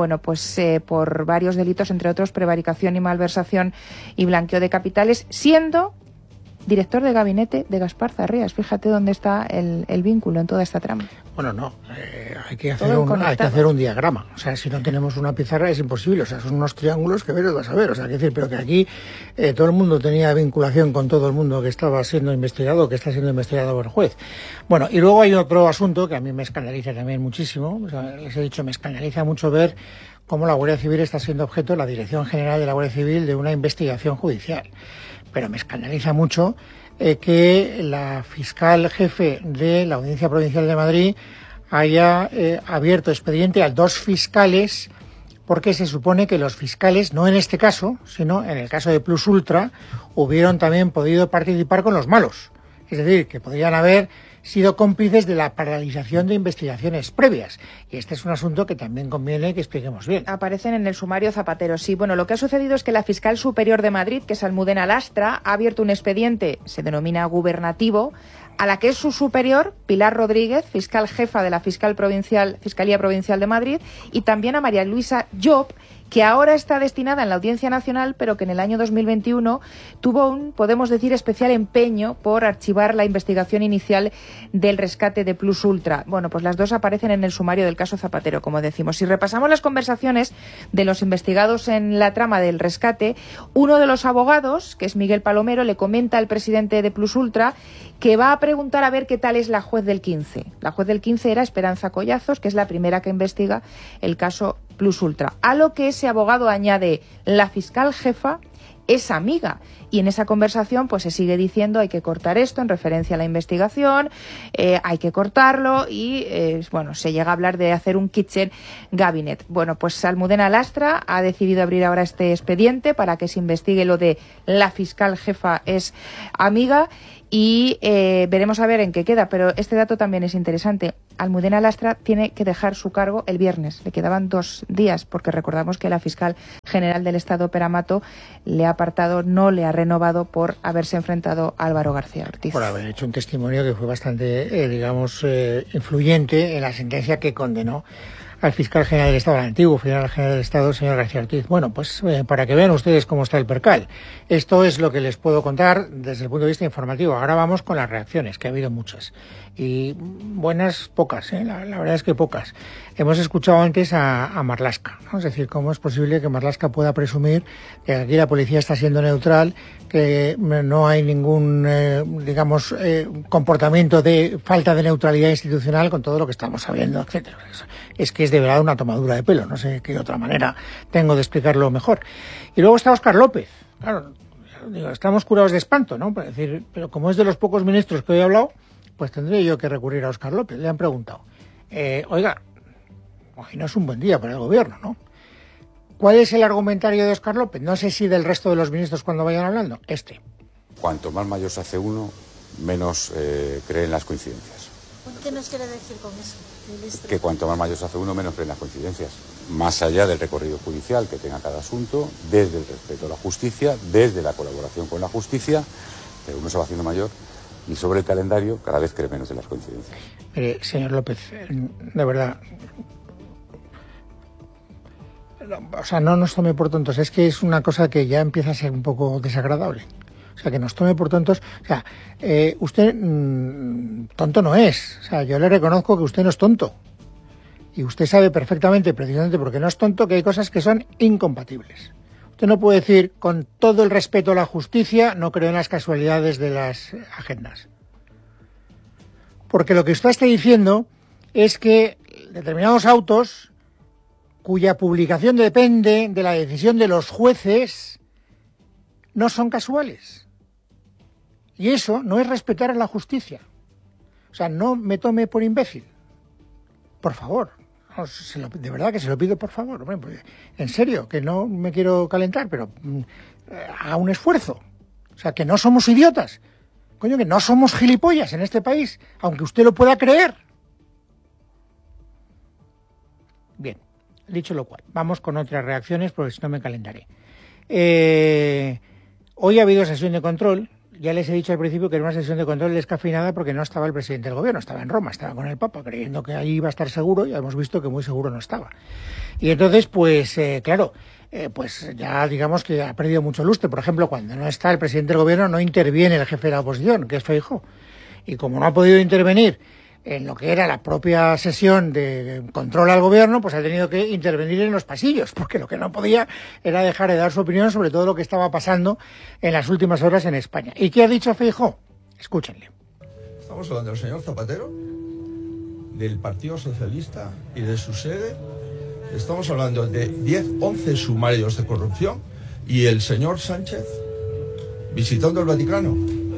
F: por varios delitos, entre otros prevaricación y malversación y blanqueo de capitales, siendo director de gabinete de Gaspar Zarreas. Fíjate dónde está el vínculo en toda esta trama.
A: Bueno, no, hay que hacer un diagrama. O sea, si no tenemos una pizarra es imposible. O sea, son unos triángulos que veros vas a ver. O sea, pero que aquí todo el mundo tenía vinculación con todo el mundo que estaba siendo investigado, que está siendo investigado por el juez. Bueno, y luego hay otro asunto que a mí me escandaliza también muchísimo. O sea, les he dicho, me escandaliza mucho ver cómo la Guardia Civil está siendo objeto, la Dirección General de la Guardia Civil, de una investigación judicial. Pero me escandaliza mucho que la fiscal jefe de la Audiencia Provincial de Madrid haya abierto expediente a 2 fiscales, porque se supone que los fiscales, no en este caso, sino en el caso de Plus Ultra, hubieron también podido participar con los malos. Es decir, que podrían haber sido cómplices de la paralización de investigaciones previas. Y este es un asunto que también conviene que expliquemos bien.
F: Aparecen en el sumario Zapatero, sí. Bueno, lo que ha sucedido es que la fiscal superior de Madrid, que es Almudena Lastra, ha abierto un expediente, se denomina gubernativo, a la que es su superior, Pilar Rodríguez, fiscal jefa de la Fiscalía Provincial de Madrid, y también a María Luisa Job, que ahora está destinada en la Audiencia Nacional, pero que en el año 2021 tuvo un, podemos decir, especial empeño por archivar la investigación inicial del rescate de Plus Ultra. Bueno, pues las 2 aparecen en el sumario del caso Zapatero, como decimos. Si repasamos las conversaciones de los investigados en la trama del rescate, uno de los abogados, que es Miguel Palomero, le comenta al presidente de Plus Ultra que va a preguntar a ver qué tal es la juez del 15. La juez del 15 era Esperanza Collazos, que es la primera que investiga el caso Plus Ultra. A lo que ese abogado añade: la fiscal jefa es amiga. Y en esa conversación pues se sigue diciendo hay que cortar esto en referencia a la investigación, hay que cortarlo y bueno, se llega a hablar de hacer un kitchen cabinet. Bueno, pues Almudena Lastra ha decidido abrir ahora este expediente para que se investigue lo de la fiscal jefa es amiga y veremos a ver en qué queda, pero este dato también es interesante. Almudena Lastra tiene que dejar su cargo el viernes, le quedaban 2 días, porque recordamos que la fiscal general del Estado, Pera Mato, le ha apartado, no le ha renovado por haberse enfrentado a Álvaro García Ortiz.
A: Por haber hecho un testimonio que fue bastante, influyente en la sentencia que condenó al fiscal general del Estado, al antiguo fiscal general del Estado, señor García Ortiz. Bueno, pues para que vean ustedes cómo está el percal. Esto es lo que les puedo contar desde el punto de vista informativo. Ahora vamos con las reacciones, que ha habido muchas. Y buenas, pocas, la verdad es que pocas. Hemos escuchado antes a Marlaska, ¿no? Es decir, cómo es posible que Marlaska pueda presumir que aquí la policía está siendo neutral, que no hay ningún, comportamiento de falta de neutralidad institucional con todo lo que estamos sabiendo, etcétera. Es que es de verdad una tomadura de pelo, no sé qué otra manera tengo de explicarlo mejor. Y luego está Óscar López. Claro, estamos curados de espanto, ¿no? Pero como es de los pocos ministros que hoy he hablado, pues tendré yo que recurrir a Óscar López. Le han preguntado, oiga, hoy no es un buen día para el gobierno, ¿no? ¿Cuál es el argumentario de Óscar López? No sé si del resto de los ministros cuando vayan hablando.
H: Cuanto más mayor se hace uno, menos cree en las coincidencias.
I: ¿Qué nos quiere decir con eso, ministro?
H: Que cuanto más mayor se hace uno, menos cree en las coincidencias. Más allá del recorrido judicial que tenga cada asunto, desde el respeto a la justicia, desde la colaboración con la justicia, pero uno se va haciendo mayor y sobre el calendario cada vez cree menos en las coincidencias.
A: Mire, señor López, de verdad, o sea, no nos tome por tontos, es que es una cosa que ya empieza a ser un poco desagradable. O sea, que nos tome por tontos. O sea, usted tonto no es. O sea, yo le reconozco que usted no es tonto. Y usted sabe perfectamente, precisamente porque no es tonto, que hay cosas que son incompatibles. Usted no puede decir, con todo el respeto a la justicia, no creo en las casualidades de las agendas. Porque lo que usted está diciendo es que determinados autos, cuya publicación depende de la decisión de los jueces, no son casuales. Y eso no es respetar a la justicia. O sea, no me tome por imbécil. Por favor. De verdad que se lo pido, por favor. En serio, que no me quiero calentar, pero haga un esfuerzo. O sea, que no somos idiotas. Coño, que no somos gilipollas en este país, aunque usted lo pueda creer. Bien, dicho lo cual, vamos con otras reacciones, porque si no me calentaré. Hoy ha habido sesión de control. Ya les he dicho al principio que era una sesión de control descafeinada porque no estaba el presidente del gobierno, estaba en Roma, estaba con el Papa, creyendo que ahí iba a estar seguro, y hemos visto que muy seguro no estaba. Y entonces, pues ya digamos que ha perdido mucho lustre. Por ejemplo, cuando no está el presidente del gobierno, no interviene el jefe de la oposición, que es Feijóo. Y como no ha podido intervenir en lo que era la propia sesión de control al gobierno, pues ha tenido que intervenir en los pasillos, porque lo que no podía era dejar de dar su opinión sobre todo lo que estaba pasando en las últimas horas en España. ¿Y qué ha dicho Feijóo? Escúchenle.
J: Estamos hablando del señor Zapatero, del Partido Socialista y de su sede. Estamos hablando de 10, 11 sumarios de corrupción y el señor Sánchez visitando el Vaticano.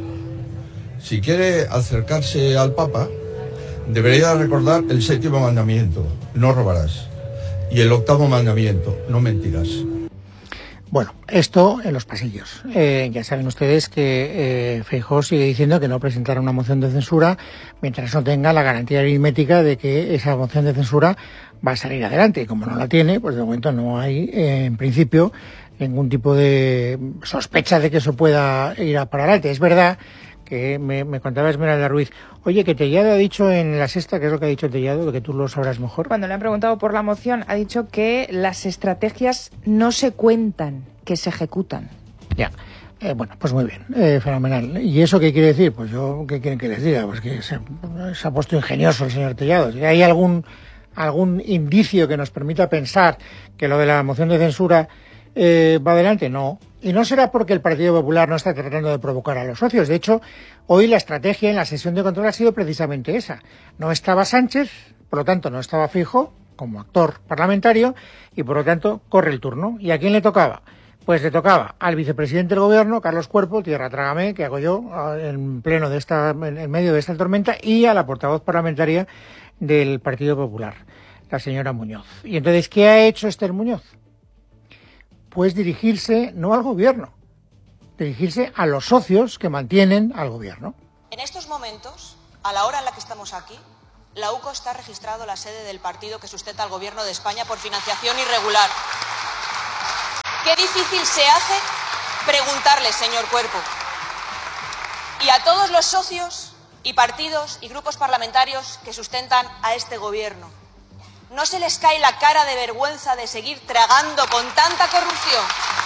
J: Si quiere acercarse al Papa, debería recordar el 7º mandamiento, no robarás, y el 8º mandamiento, no mentirás.
A: Bueno, esto en los pasillos. Ya saben ustedes que Feijóo sigue diciendo que no presentará una moción de censura mientras no tenga la garantía aritmética de que esa moción de censura va a salir adelante. Y como no la tiene, pues de momento no hay, en principio, ningún tipo de sospecha de que eso pueda ir a para adelante. Es verdad que me contaba Esmeralda Ruiz, oye, que Tellado ha dicho en La Sexta, ¿qué es lo que ha dicho Tellado? Lo que tú lo sabrás mejor.
F: Cuando le han preguntado por la moción, ha dicho que las estrategias no se cuentan, que se ejecutan.
A: Ya, bueno, pues muy bien, fenomenal. ¿Y eso qué quiere decir? Pues yo, ¿qué quieren que les diga? Pues que se ha puesto ingenioso el señor Tellado. Si hay algún indicio que nos permita pensar que lo de la moción de censura va adelante, no. Y no será porque el Partido Popular no está tratando de provocar a los socios. De hecho, hoy la estrategia en la sesión de control ha sido precisamente esa. No estaba Sánchez, por lo tanto no estaba Feijóo como actor parlamentario, y por lo tanto corre el turno. ¿Y a quién le tocaba? Pues le tocaba al vicepresidente del gobierno, Carlos Cuerpo, tierra trágame, que hago yo en medio de esta tormenta, y a la portavoz parlamentaria del Partido Popular, la señora Muñoz. Y entonces, ¿qué ha hecho Esther Muñoz? Pues dirigirse no al gobierno, dirigirse a los socios que mantienen al gobierno.
K: En estos momentos, a la hora en la que estamos aquí, la UCO está registrado la sede del partido que sustenta al gobierno de España por financiación irregular. Qué difícil se hace preguntarle, señor Cuerpo, y a todos los socios y partidos y grupos parlamentarios que sustentan a este gobierno. ¿No se les cae la cara de vergüenza de seguir tragando con tanta corrupción?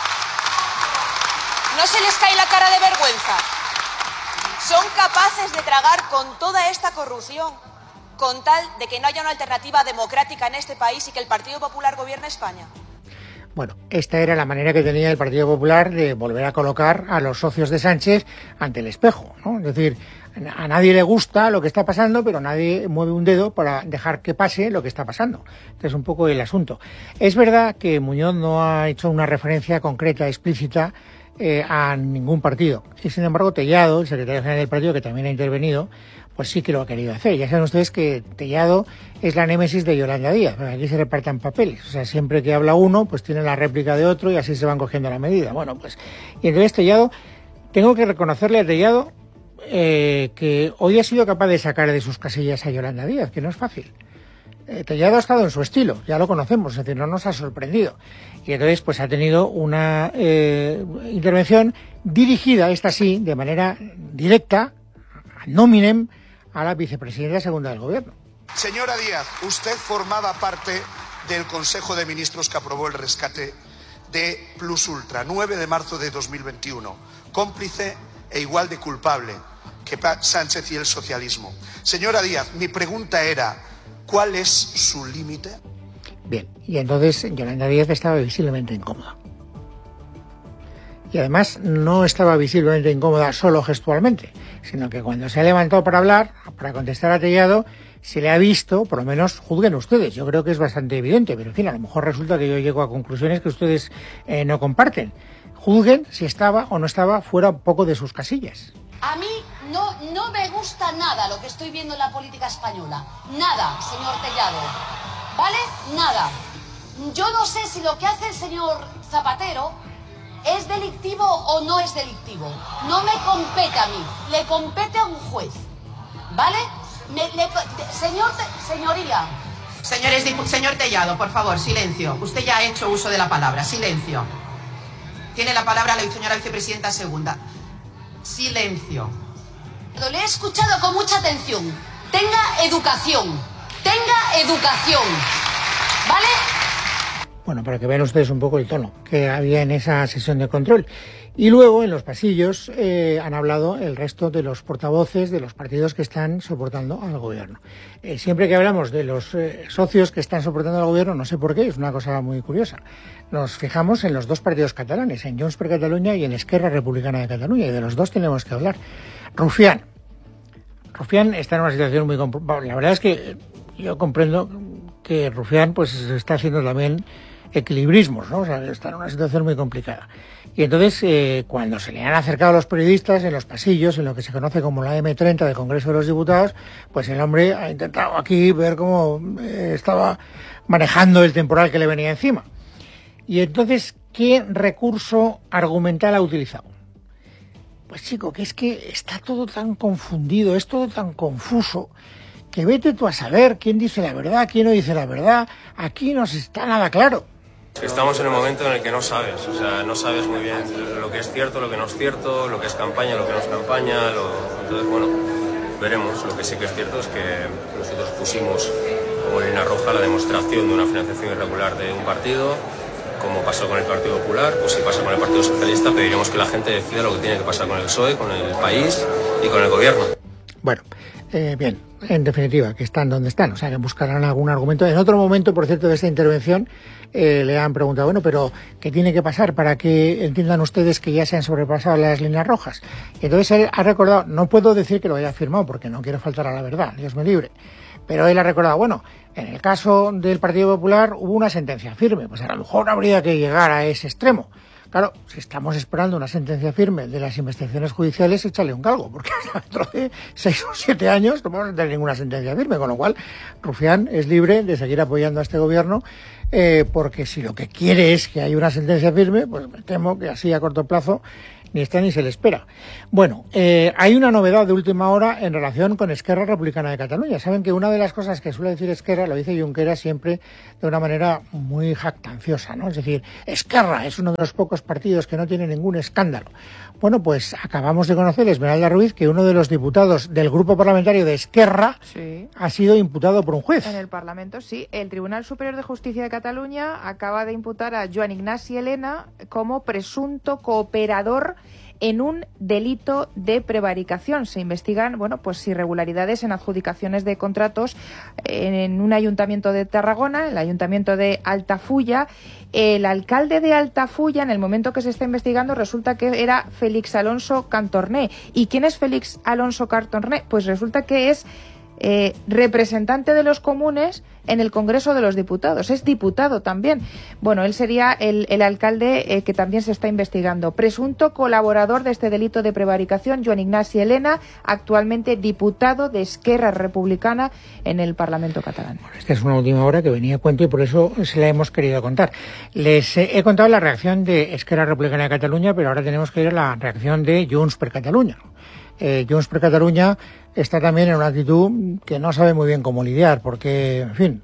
K: ¿No se les cae la cara de vergüenza? ¿Son capaces de tragar con toda esta corrupción con tal de que no haya una alternativa democrática en este país y que el Partido Popular gobierne España?
A: Bueno, esta era la manera que tenía el Partido Popular de volver a colocar a los socios de Sánchez ante el espejo, ¿no? Es decir, a nadie le gusta lo que está pasando, pero nadie mueve un dedo para dejar que pase lo que está pasando. Este es un poco el asunto. Es verdad que Muñoz no ha hecho una referencia concreta, explícita, a ningún partido. Y sin embargo, Tellado, el secretario general del partido, que también ha intervenido, pues sí que lo ha querido hacer. Ya saben ustedes que Tellado es la némesis de Yolanda Díaz. Aquí se repartan papeles. O sea, siempre que habla uno, pues tiene la réplica de otro y así se van cogiendo la medida. Bueno, pues, y entonces Tellado, tengo que reconocerle a Tellado que hoy ha sido capaz de sacar de sus casillas a Yolanda Díaz, que no es fácil. Tellado ha estado en su estilo, ya lo conocemos, es decir, no nos ha sorprendido. Y entonces, pues ha tenido una intervención dirigida, esta sí, de manera directa, ad nominem, a la vicepresidenta segunda del gobierno.
C: Señora Díaz, usted formaba parte del Consejo de Ministros que aprobó el rescate de Plus Ultra, 9 de marzo de 2021, cómplice e igual de culpable que Sánchez y el socialismo. Señora Díaz, mi pregunta era, ¿cuál es su límite?
A: Bien, y entonces Yolanda Díaz estaba visiblemente incómoda. Y además no estaba visiblemente incómoda solo gestualmente, sino que cuando se ha levantado para hablar, para contestar a Tellado, se le ha visto, por lo menos juzguen ustedes, yo creo que es bastante evidente, pero en fin, a lo mejor resulta que yo llego a conclusiones que ustedes no comparten. Juzguen si estaba o no estaba fuera un poco de sus casillas.
L: A mí no me gusta nada lo que estoy viendo en la política española. Nada, señor Tellado. ¿Vale? Nada. Yo no sé si lo que hace el señor Zapatero es delictivo o no es delictivo. No me compete a mí, le compete a un juez. ¿Vale? Señoría.
M: Señor Tellado, por favor, silencio. Usted ya ha hecho uso de la palabra. Silencio. Tiene la palabra la señora vicepresidenta segunda. Silencio.
L: Le he escuchado con mucha atención. Tenga educación. Tenga educación. ¿Vale?
A: Bueno, para que vean ustedes un poco el tono que había en esa sesión de control. Y luego, en los pasillos, han hablado el resto de los portavoces de los partidos que están soportando al gobierno. Siempre que hablamos de los socios que están soportando al gobierno, no sé por qué, es una cosa muy curiosa, nos fijamos en los dos partidos catalanes, en Junts per Catalunya y en Esquerra Republicana de Cataluña, y de los dos tenemos que hablar. Rufián está en una situación muy complicada. La verdad es que yo comprendo que Rufián pues está haciendo también equilibrismos, ¿no? O sea, está en una situación muy complicada. Y entonces, cuando se le han acercado a los periodistas en los pasillos, en lo que se conoce como la M30 del Congreso de los Diputados, pues el hombre ha intentado aquí ver cómo estaba manejando el temporal que le venía encima. Y entonces, ¿qué recurso argumental ha utilizado? Pues chico, que es que está todo tan confundido, es todo tan confuso, que vete tú a saber quién dice la verdad, quién no dice la verdad. Aquí no está nada claro.
N: Estamos en el momento en el que no sabes, o sea, no sabes muy bien lo que es cierto, lo que no es cierto, lo que es campaña, lo que no es campaña, entonces bueno, veremos. Lo que sí que es cierto es que nosotros pusimos como línea roja la demostración de una financiación irregular de un partido, como pasó con el Partido Popular, pues si pasa con el Partido Socialista, pediremos que la gente decida lo que tiene que pasar con el PSOE, con el país y con el gobierno. Bueno,
A: bien, en definitiva, que están donde están, o sea, que buscarán algún argumento. En otro momento, por cierto, de esta intervención, le han preguntado, bueno, pero ¿qué tiene que pasar para que entiendan ustedes que ya se han sobrepasado las líneas rojas? Y entonces él ha recordado, no puedo decir que lo haya firmado porque no quiero faltar a la verdad, Dios me libre, pero él ha recordado, bueno, en el caso del Partido Popular hubo una sentencia firme, pues a lo mejor habría que llegar a ese extremo. Claro, si estamos esperando una sentencia firme de las investigaciones judiciales, échale un galgo, porque dentro de 6 o 7 años no vamos a tener ninguna sentencia firme, con lo cual Rufián es libre de seguir apoyando a este gobierno, porque si lo que quiere es que haya una sentencia firme, pues me temo que así a corto plazo ni está ni se le espera. Bueno, hay una novedad de última hora en relación con Esquerra Republicana de Cataluña. Saben que una de las cosas que suele decir Esquerra, lo dice Junqueras siempre de una manera muy jactanciosa, ¿no? Es decir, Esquerra es uno de los pocos partidos que no tiene ningún escándalo. Bueno, pues acabamos de conocer, Esmeralda Ruiz, que uno de los diputados del grupo parlamentario de Esquerra ha sido imputado por un juez.
F: En el Parlamento, sí. El Tribunal Superior de Justicia de Cataluña acaba de imputar a Joan Ignasi Elena como presunto cooperador en un delito de prevaricación. Se investigan, bueno, pues irregularidades en adjudicaciones de contratos en un ayuntamiento de Tarragona, el ayuntamiento de Altafulla. El alcalde de Altafulla, en el momento que se está investigando, resulta que era Félix Alonso Cantorné. ¿Y quién es Félix Alonso Cantorné? Pues resulta que es representante de los comunes en el Congreso de los Diputados, es diputado también. Bueno, él sería el alcalde que también se está investigando. Presunto colaborador de este delito de prevaricación, Joan Ignasi Elena, actualmente diputado de Esquerra Republicana en el Parlamento catalán.
A: Bueno, esta es una última hora que venía a cuento y por eso se la hemos querido contar. Les he contado la reacción de Esquerra Republicana de Cataluña, pero ahora tenemos que ir a la reacción de Junts per Catalunya. Junts per Catalunya está también en una actitud que no sabe muy bien cómo lidiar, porque, en fin,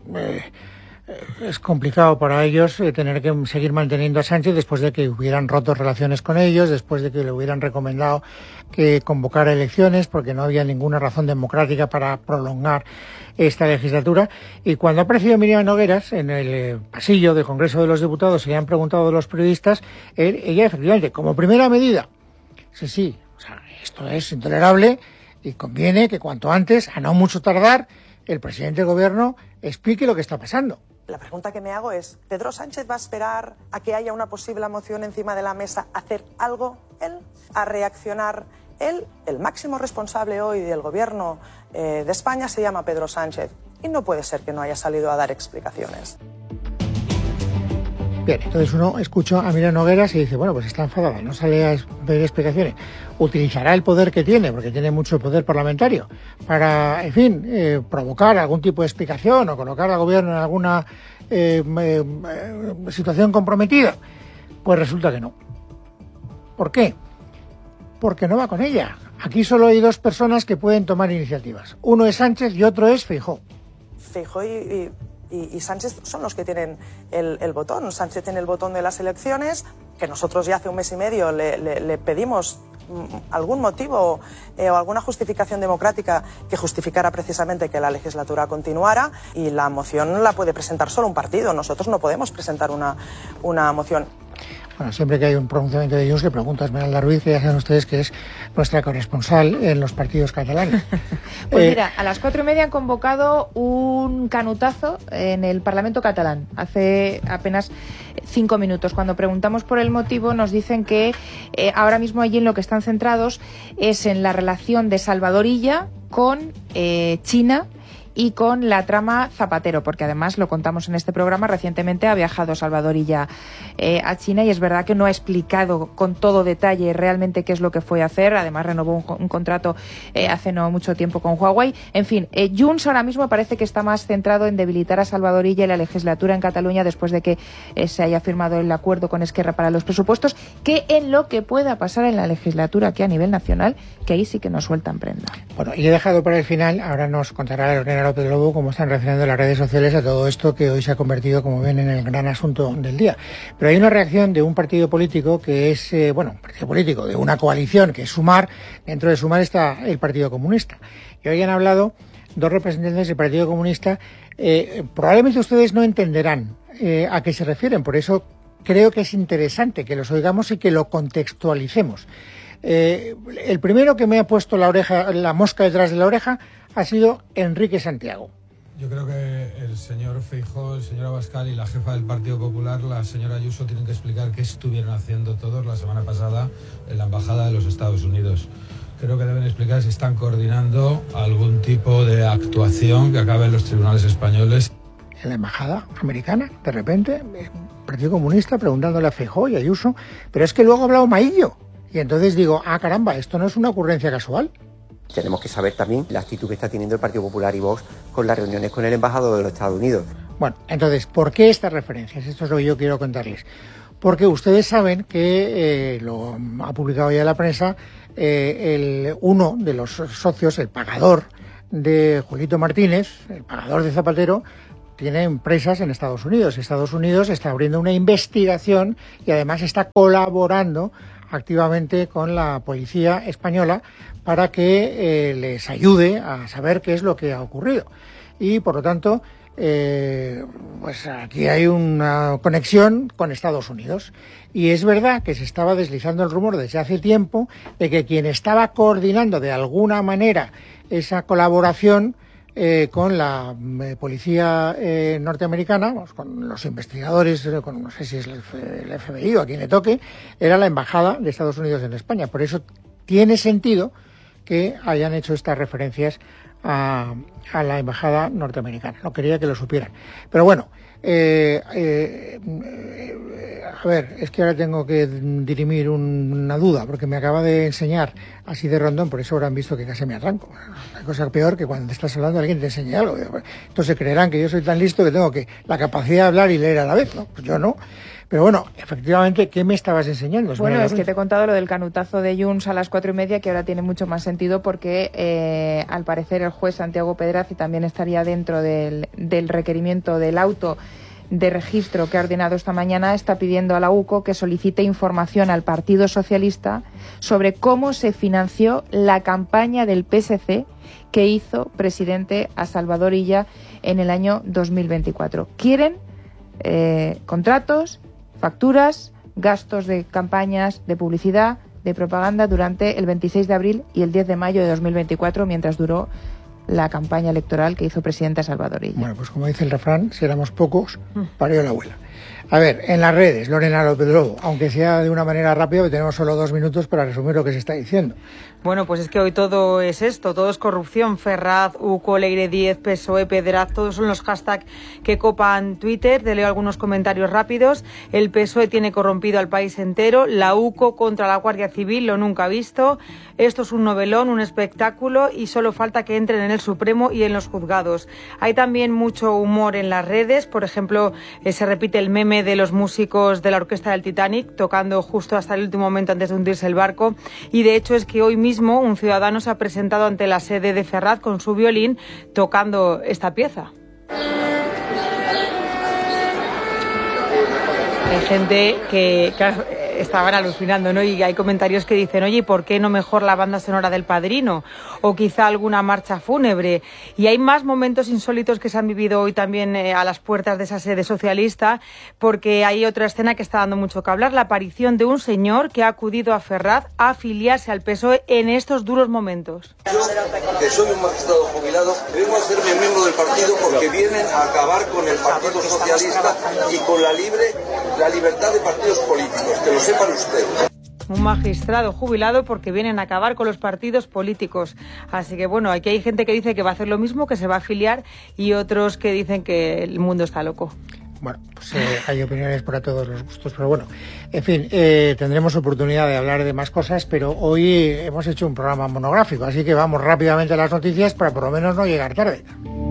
A: es complicado para ellos tener que seguir manteniendo a Sánchez después de que hubieran roto relaciones con ellos, después de que le hubieran recomendado que convocara elecciones, porque no había ninguna razón democrática para prolongar esta legislatura. Y cuando ha aparecido Miriam Nogueras en el pasillo del Congreso de los Diputados y le han preguntado a los periodistas, ella efectivamente, como primera medida, sí, o sea, esto es intolerable y conviene que cuanto antes, a no mucho tardar, el presidente del gobierno explique lo que está pasando.
O: La pregunta que me hago es, ¿Pedro Sánchez va a esperar a que haya una posible moción encima de la mesa, a hacer algo él, a reaccionar él? El máximo responsable hoy del gobierno de España se llama Pedro Sánchez y no puede ser que no haya salido a dar explicaciones.
A: Bien, entonces uno escucha a Miriam Nogueras y dice, bueno, pues está enfadada, no sale a pedir explicaciones. Utilizará el poder que tiene, porque tiene mucho poder parlamentario, para, en fin, provocar algún tipo de explicación o colocar al gobierno en alguna situación comprometida. Pues resulta que no. ¿Por qué? Porque no va con ella. Aquí solo hay dos personas que pueden tomar iniciativas. Uno es Sánchez y otro es Feijóo.
O: Feijóo y Sánchez son los que tienen el botón. Sánchez tiene el botón de las elecciones, que nosotros ya hace un mes y medio le pedimos algún motivo o alguna justificación democrática que justificara precisamente que la legislatura continuara, y la moción la puede presentar solo un partido. Nosotros no podemos presentar una moción.
A: Bueno, siempre que hay un pronunciamiento de Junts, que pregunta a Esmeralda Ruiz, que ya saben ustedes que es nuestra corresponsal en los partidos catalanes.
F: Pues mira, a las 4:30 han convocado un canutazo en el Parlamento catalán, hace apenas 5 minutos. Cuando preguntamos por el motivo, nos dicen que ahora mismo allí en lo que están centrados es en la relación de Salvador Illa con China y con la trama Zapatero, porque además lo contamos en este programa, recientemente ha viajado Salvador Illa a China y es verdad que no ha explicado con todo detalle realmente qué es lo que fue a hacer. Además renovó un contrato hace no mucho tiempo con Huawei. En fin, Junts ahora mismo parece que está más centrado en debilitar a Salvador Illa y la legislatura en Cataluña después de que se haya firmado el acuerdo con Esquerra para los presupuestos, que en lo que pueda pasar en la legislatura aquí a nivel nacional, que ahí sí que nos sueltan prenda.
A: Bueno, y he dejado para el final, ahora nos contará Lorena López Lobo cómo están reaccionando las redes sociales a todo esto que hoy se ha convertido, como ven, en el gran asunto del día. Pero hay una reacción de un partido político que es, un partido político de una coalición que es Sumar. Dentro de Sumar está el Partido Comunista. Y hoy han hablado dos representantes del Partido Comunista. Probablemente ustedes no entenderán a qué se refieren, por eso creo que es interesante que los oigamos y que lo contextualicemos. El primero que me ha puesto la mosca detrás de la oreja ha sido Enrique Santiago.
P: Yo creo que el señor Feijóo, el señor Abascal y la jefa del Partido Popular, la señora Ayuso, tienen que explicar qué estuvieron haciendo todos la semana pasada en la Embajada de los Estados Unidos. Creo que deben explicar si están coordinando algún tipo de actuación que acabe en los tribunales españoles.
A: En la Embajada americana, de repente, Partido Comunista preguntándole a Feijóo y a Ayuso, pero es que luego ha hablado Maillo. Y entonces digo, caramba, esto no es una ocurrencia casual.
Q: Tenemos que saber también la actitud que está teniendo el Partido Popular y Vox con las reuniones con el embajador de los Estados Unidos.
A: Bueno, entonces, ¿por qué estas referencias? Esto es lo que yo quiero contarles. Porque ustedes saben que lo ha publicado ya la prensa, uno de los socios, el pagador de Julito Martínez, el pagador de Zapatero, tiene empresas en Estados Unidos. Estados Unidos está abriendo una investigación y además está colaborando activamente con la policía española para que les ayude a saber qué es lo que ha ocurrido. Y por lo tanto, pues aquí hay una conexión con Estados Unidos. Y es verdad que se estaba deslizando el rumor desde hace tiempo de que quien estaba coordinando de alguna manera esa colaboración con la policía norteamericana, con los investigadores, no sé si es el FBI o a quien le toque, era la embajada de Estados Unidos en España. Por eso tiene sentido que hayan hecho estas referencias a la embajada norteamericana. No quería que lo supieran. Pero bueno, a ver, es que ahora tengo que dirimir una duda, porque me acaba de enseñar así de rondón, por eso habrán visto que casi me arranco. Hay cosa peor que cuando estás hablando alguien te enseña algo. Entonces creerán que yo soy tan listo que tengo la capacidad de hablar y leer a la vez, ¿no? Pues yo no. Pero bueno, efectivamente, ¿qué me estabas enseñando?
F: Bueno, es que te he contado lo del canutazo de Junts a las 4:30, que ahora tiene mucho más sentido porque al parecer el juez Santiago Pedraz también estaría dentro del requerimiento del auto de registro que ha ordenado esta mañana, está pidiendo a la UCO que solicite información al Partido Socialista sobre cómo se financió la campaña del PSC que hizo presidente a Salvador Illa en el año 2024. Quieren contratos, facturas, gastos de campañas, de publicidad, de propaganda durante el 26 de abril y el 10 de mayo de 2024, mientras duró la campaña electoral que hizo presidente a Salvador Illa.
A: Bueno, pues como dice el refrán, si éramos pocos, parió la abuela. A ver, en las redes, Lorena López Lobo, aunque sea de una manera rápida, tenemos solo 2 minutos para resumir lo que se está diciendo.
R: Bueno, pues es que hoy todo es esto, todo es corrupción. Ferraz, UCO, Leire Díez, PSOE, Pedraz, todos son los hashtags que copan Twitter. Te leo algunos comentarios rápidos. El PSOE tiene corrompido al país entero. La UCO contra la Guardia Civil, lo nunca visto. Esto es un novelón, un espectáculo y solo falta que entren en el Supremo y en los juzgados. Hay también mucho humor en las redes. Por ejemplo, se repite el meme de los músicos de la orquesta del Titanic tocando justo hasta el último momento antes de hundirse el barco. Y de hecho es que hoy mismo un ciudadano se ha presentado ante la sede de Ferraz con su violín tocando esta pieza. Hay gente que estaban alucinando, ¿no? Y hay comentarios que dicen, oye, ¿por qué no mejor la banda sonora del Padrino? O quizá alguna marcha fúnebre. Y hay más momentos insólitos que se han vivido hoy también a las puertas de esa sede socialista, porque hay otra escena que está dando mucho que hablar, la aparición de un señor que ha acudido a Ferraz a afiliarse al PSOE en estos duros momentos.
S: Yo, que soy un magistrado jubilado, vengo a hacerme miembro del partido porque vienen a acabar con el Partido Socialista y con la libertad de partidos políticos, que lo sepan ustedes.
R: Un magistrado jubilado porque vienen a acabar con los partidos políticos. Así que bueno, aquí hay gente que dice que va a hacer lo mismo, que se va a afiliar, y otros que dicen que el mundo está loco.
A: Bueno, pues hay opiniones para todos los gustos, pero bueno, en fin, tendremos oportunidad de hablar de más cosas, pero hoy hemos hecho un programa monográfico, así que vamos rápidamente a las noticias para por lo menos no llegar tarde.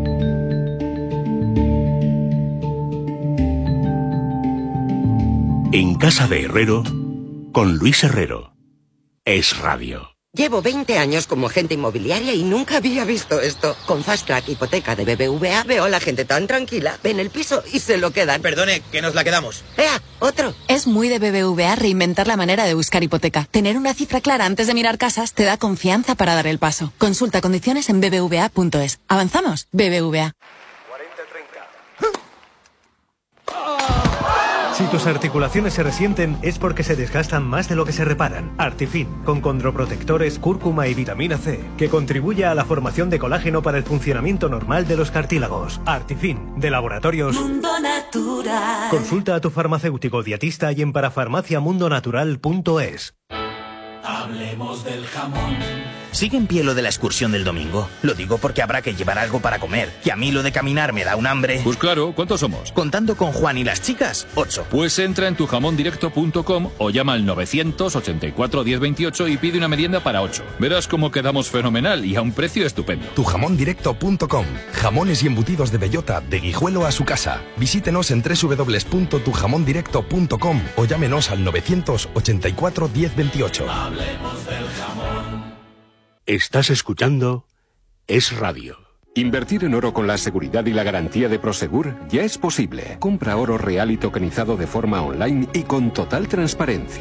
T: En casa de Herrero, con Luis Herrero. Es Radio.
U: Llevo 20 años como agente inmobiliaria y nunca había visto esto. Con Fast Track Hipoteca de BBVA veo a la gente tan tranquila. Ven el piso y se lo quedan.
V: Perdone, que nos la quedamos.
U: ¡Ea! ¡Otro!
W: Es muy de BBVA reinventar la manera de buscar hipoteca. Tener una cifra clara antes de mirar casas te da confianza para dar el paso. Consulta condiciones en bbva.es. ¿Avanzamos? BBVA.
X: Si tus articulaciones se resienten es porque se desgastan más de lo que se reparan. Artifin, con condroprotectores, cúrcuma y vitamina C, que contribuye a la formación de colágeno para el funcionamiento normal de los cartílagos. Artifin, de Laboratorios
Y: Mundo Natural.
X: Consulta a tu farmacéutico dietista y en parafarmaciamundonatural.es.
Y: Hablemos del jamón.
B: ¿Sigue en pie lo de la excursión del domingo? Lo digo porque habrá que llevar algo para comer. Que a mí lo de caminar me da un hambre.
D: Pues claro, ¿cuántos somos?
B: Contando con Juan y las chicas, 8.
D: Pues entra en tujamondirecto.com o llama al 984 1028 y pide una merienda para 8. Verás cómo quedamos fenomenal y a un precio estupendo.
E: Tujamondirecto.com. Jamones y embutidos de bellota, de Guijuelo a su casa. Visítenos en www.tujamondirecto.com o llámenos al 984 1028.
T: Hablemos del jamón. Estás escuchando Es Radio.
G: Invertir en oro con la seguridad y la garantía de Prosegur ya es posible. Compra oro real y tokenizado de forma online y con total transparencia.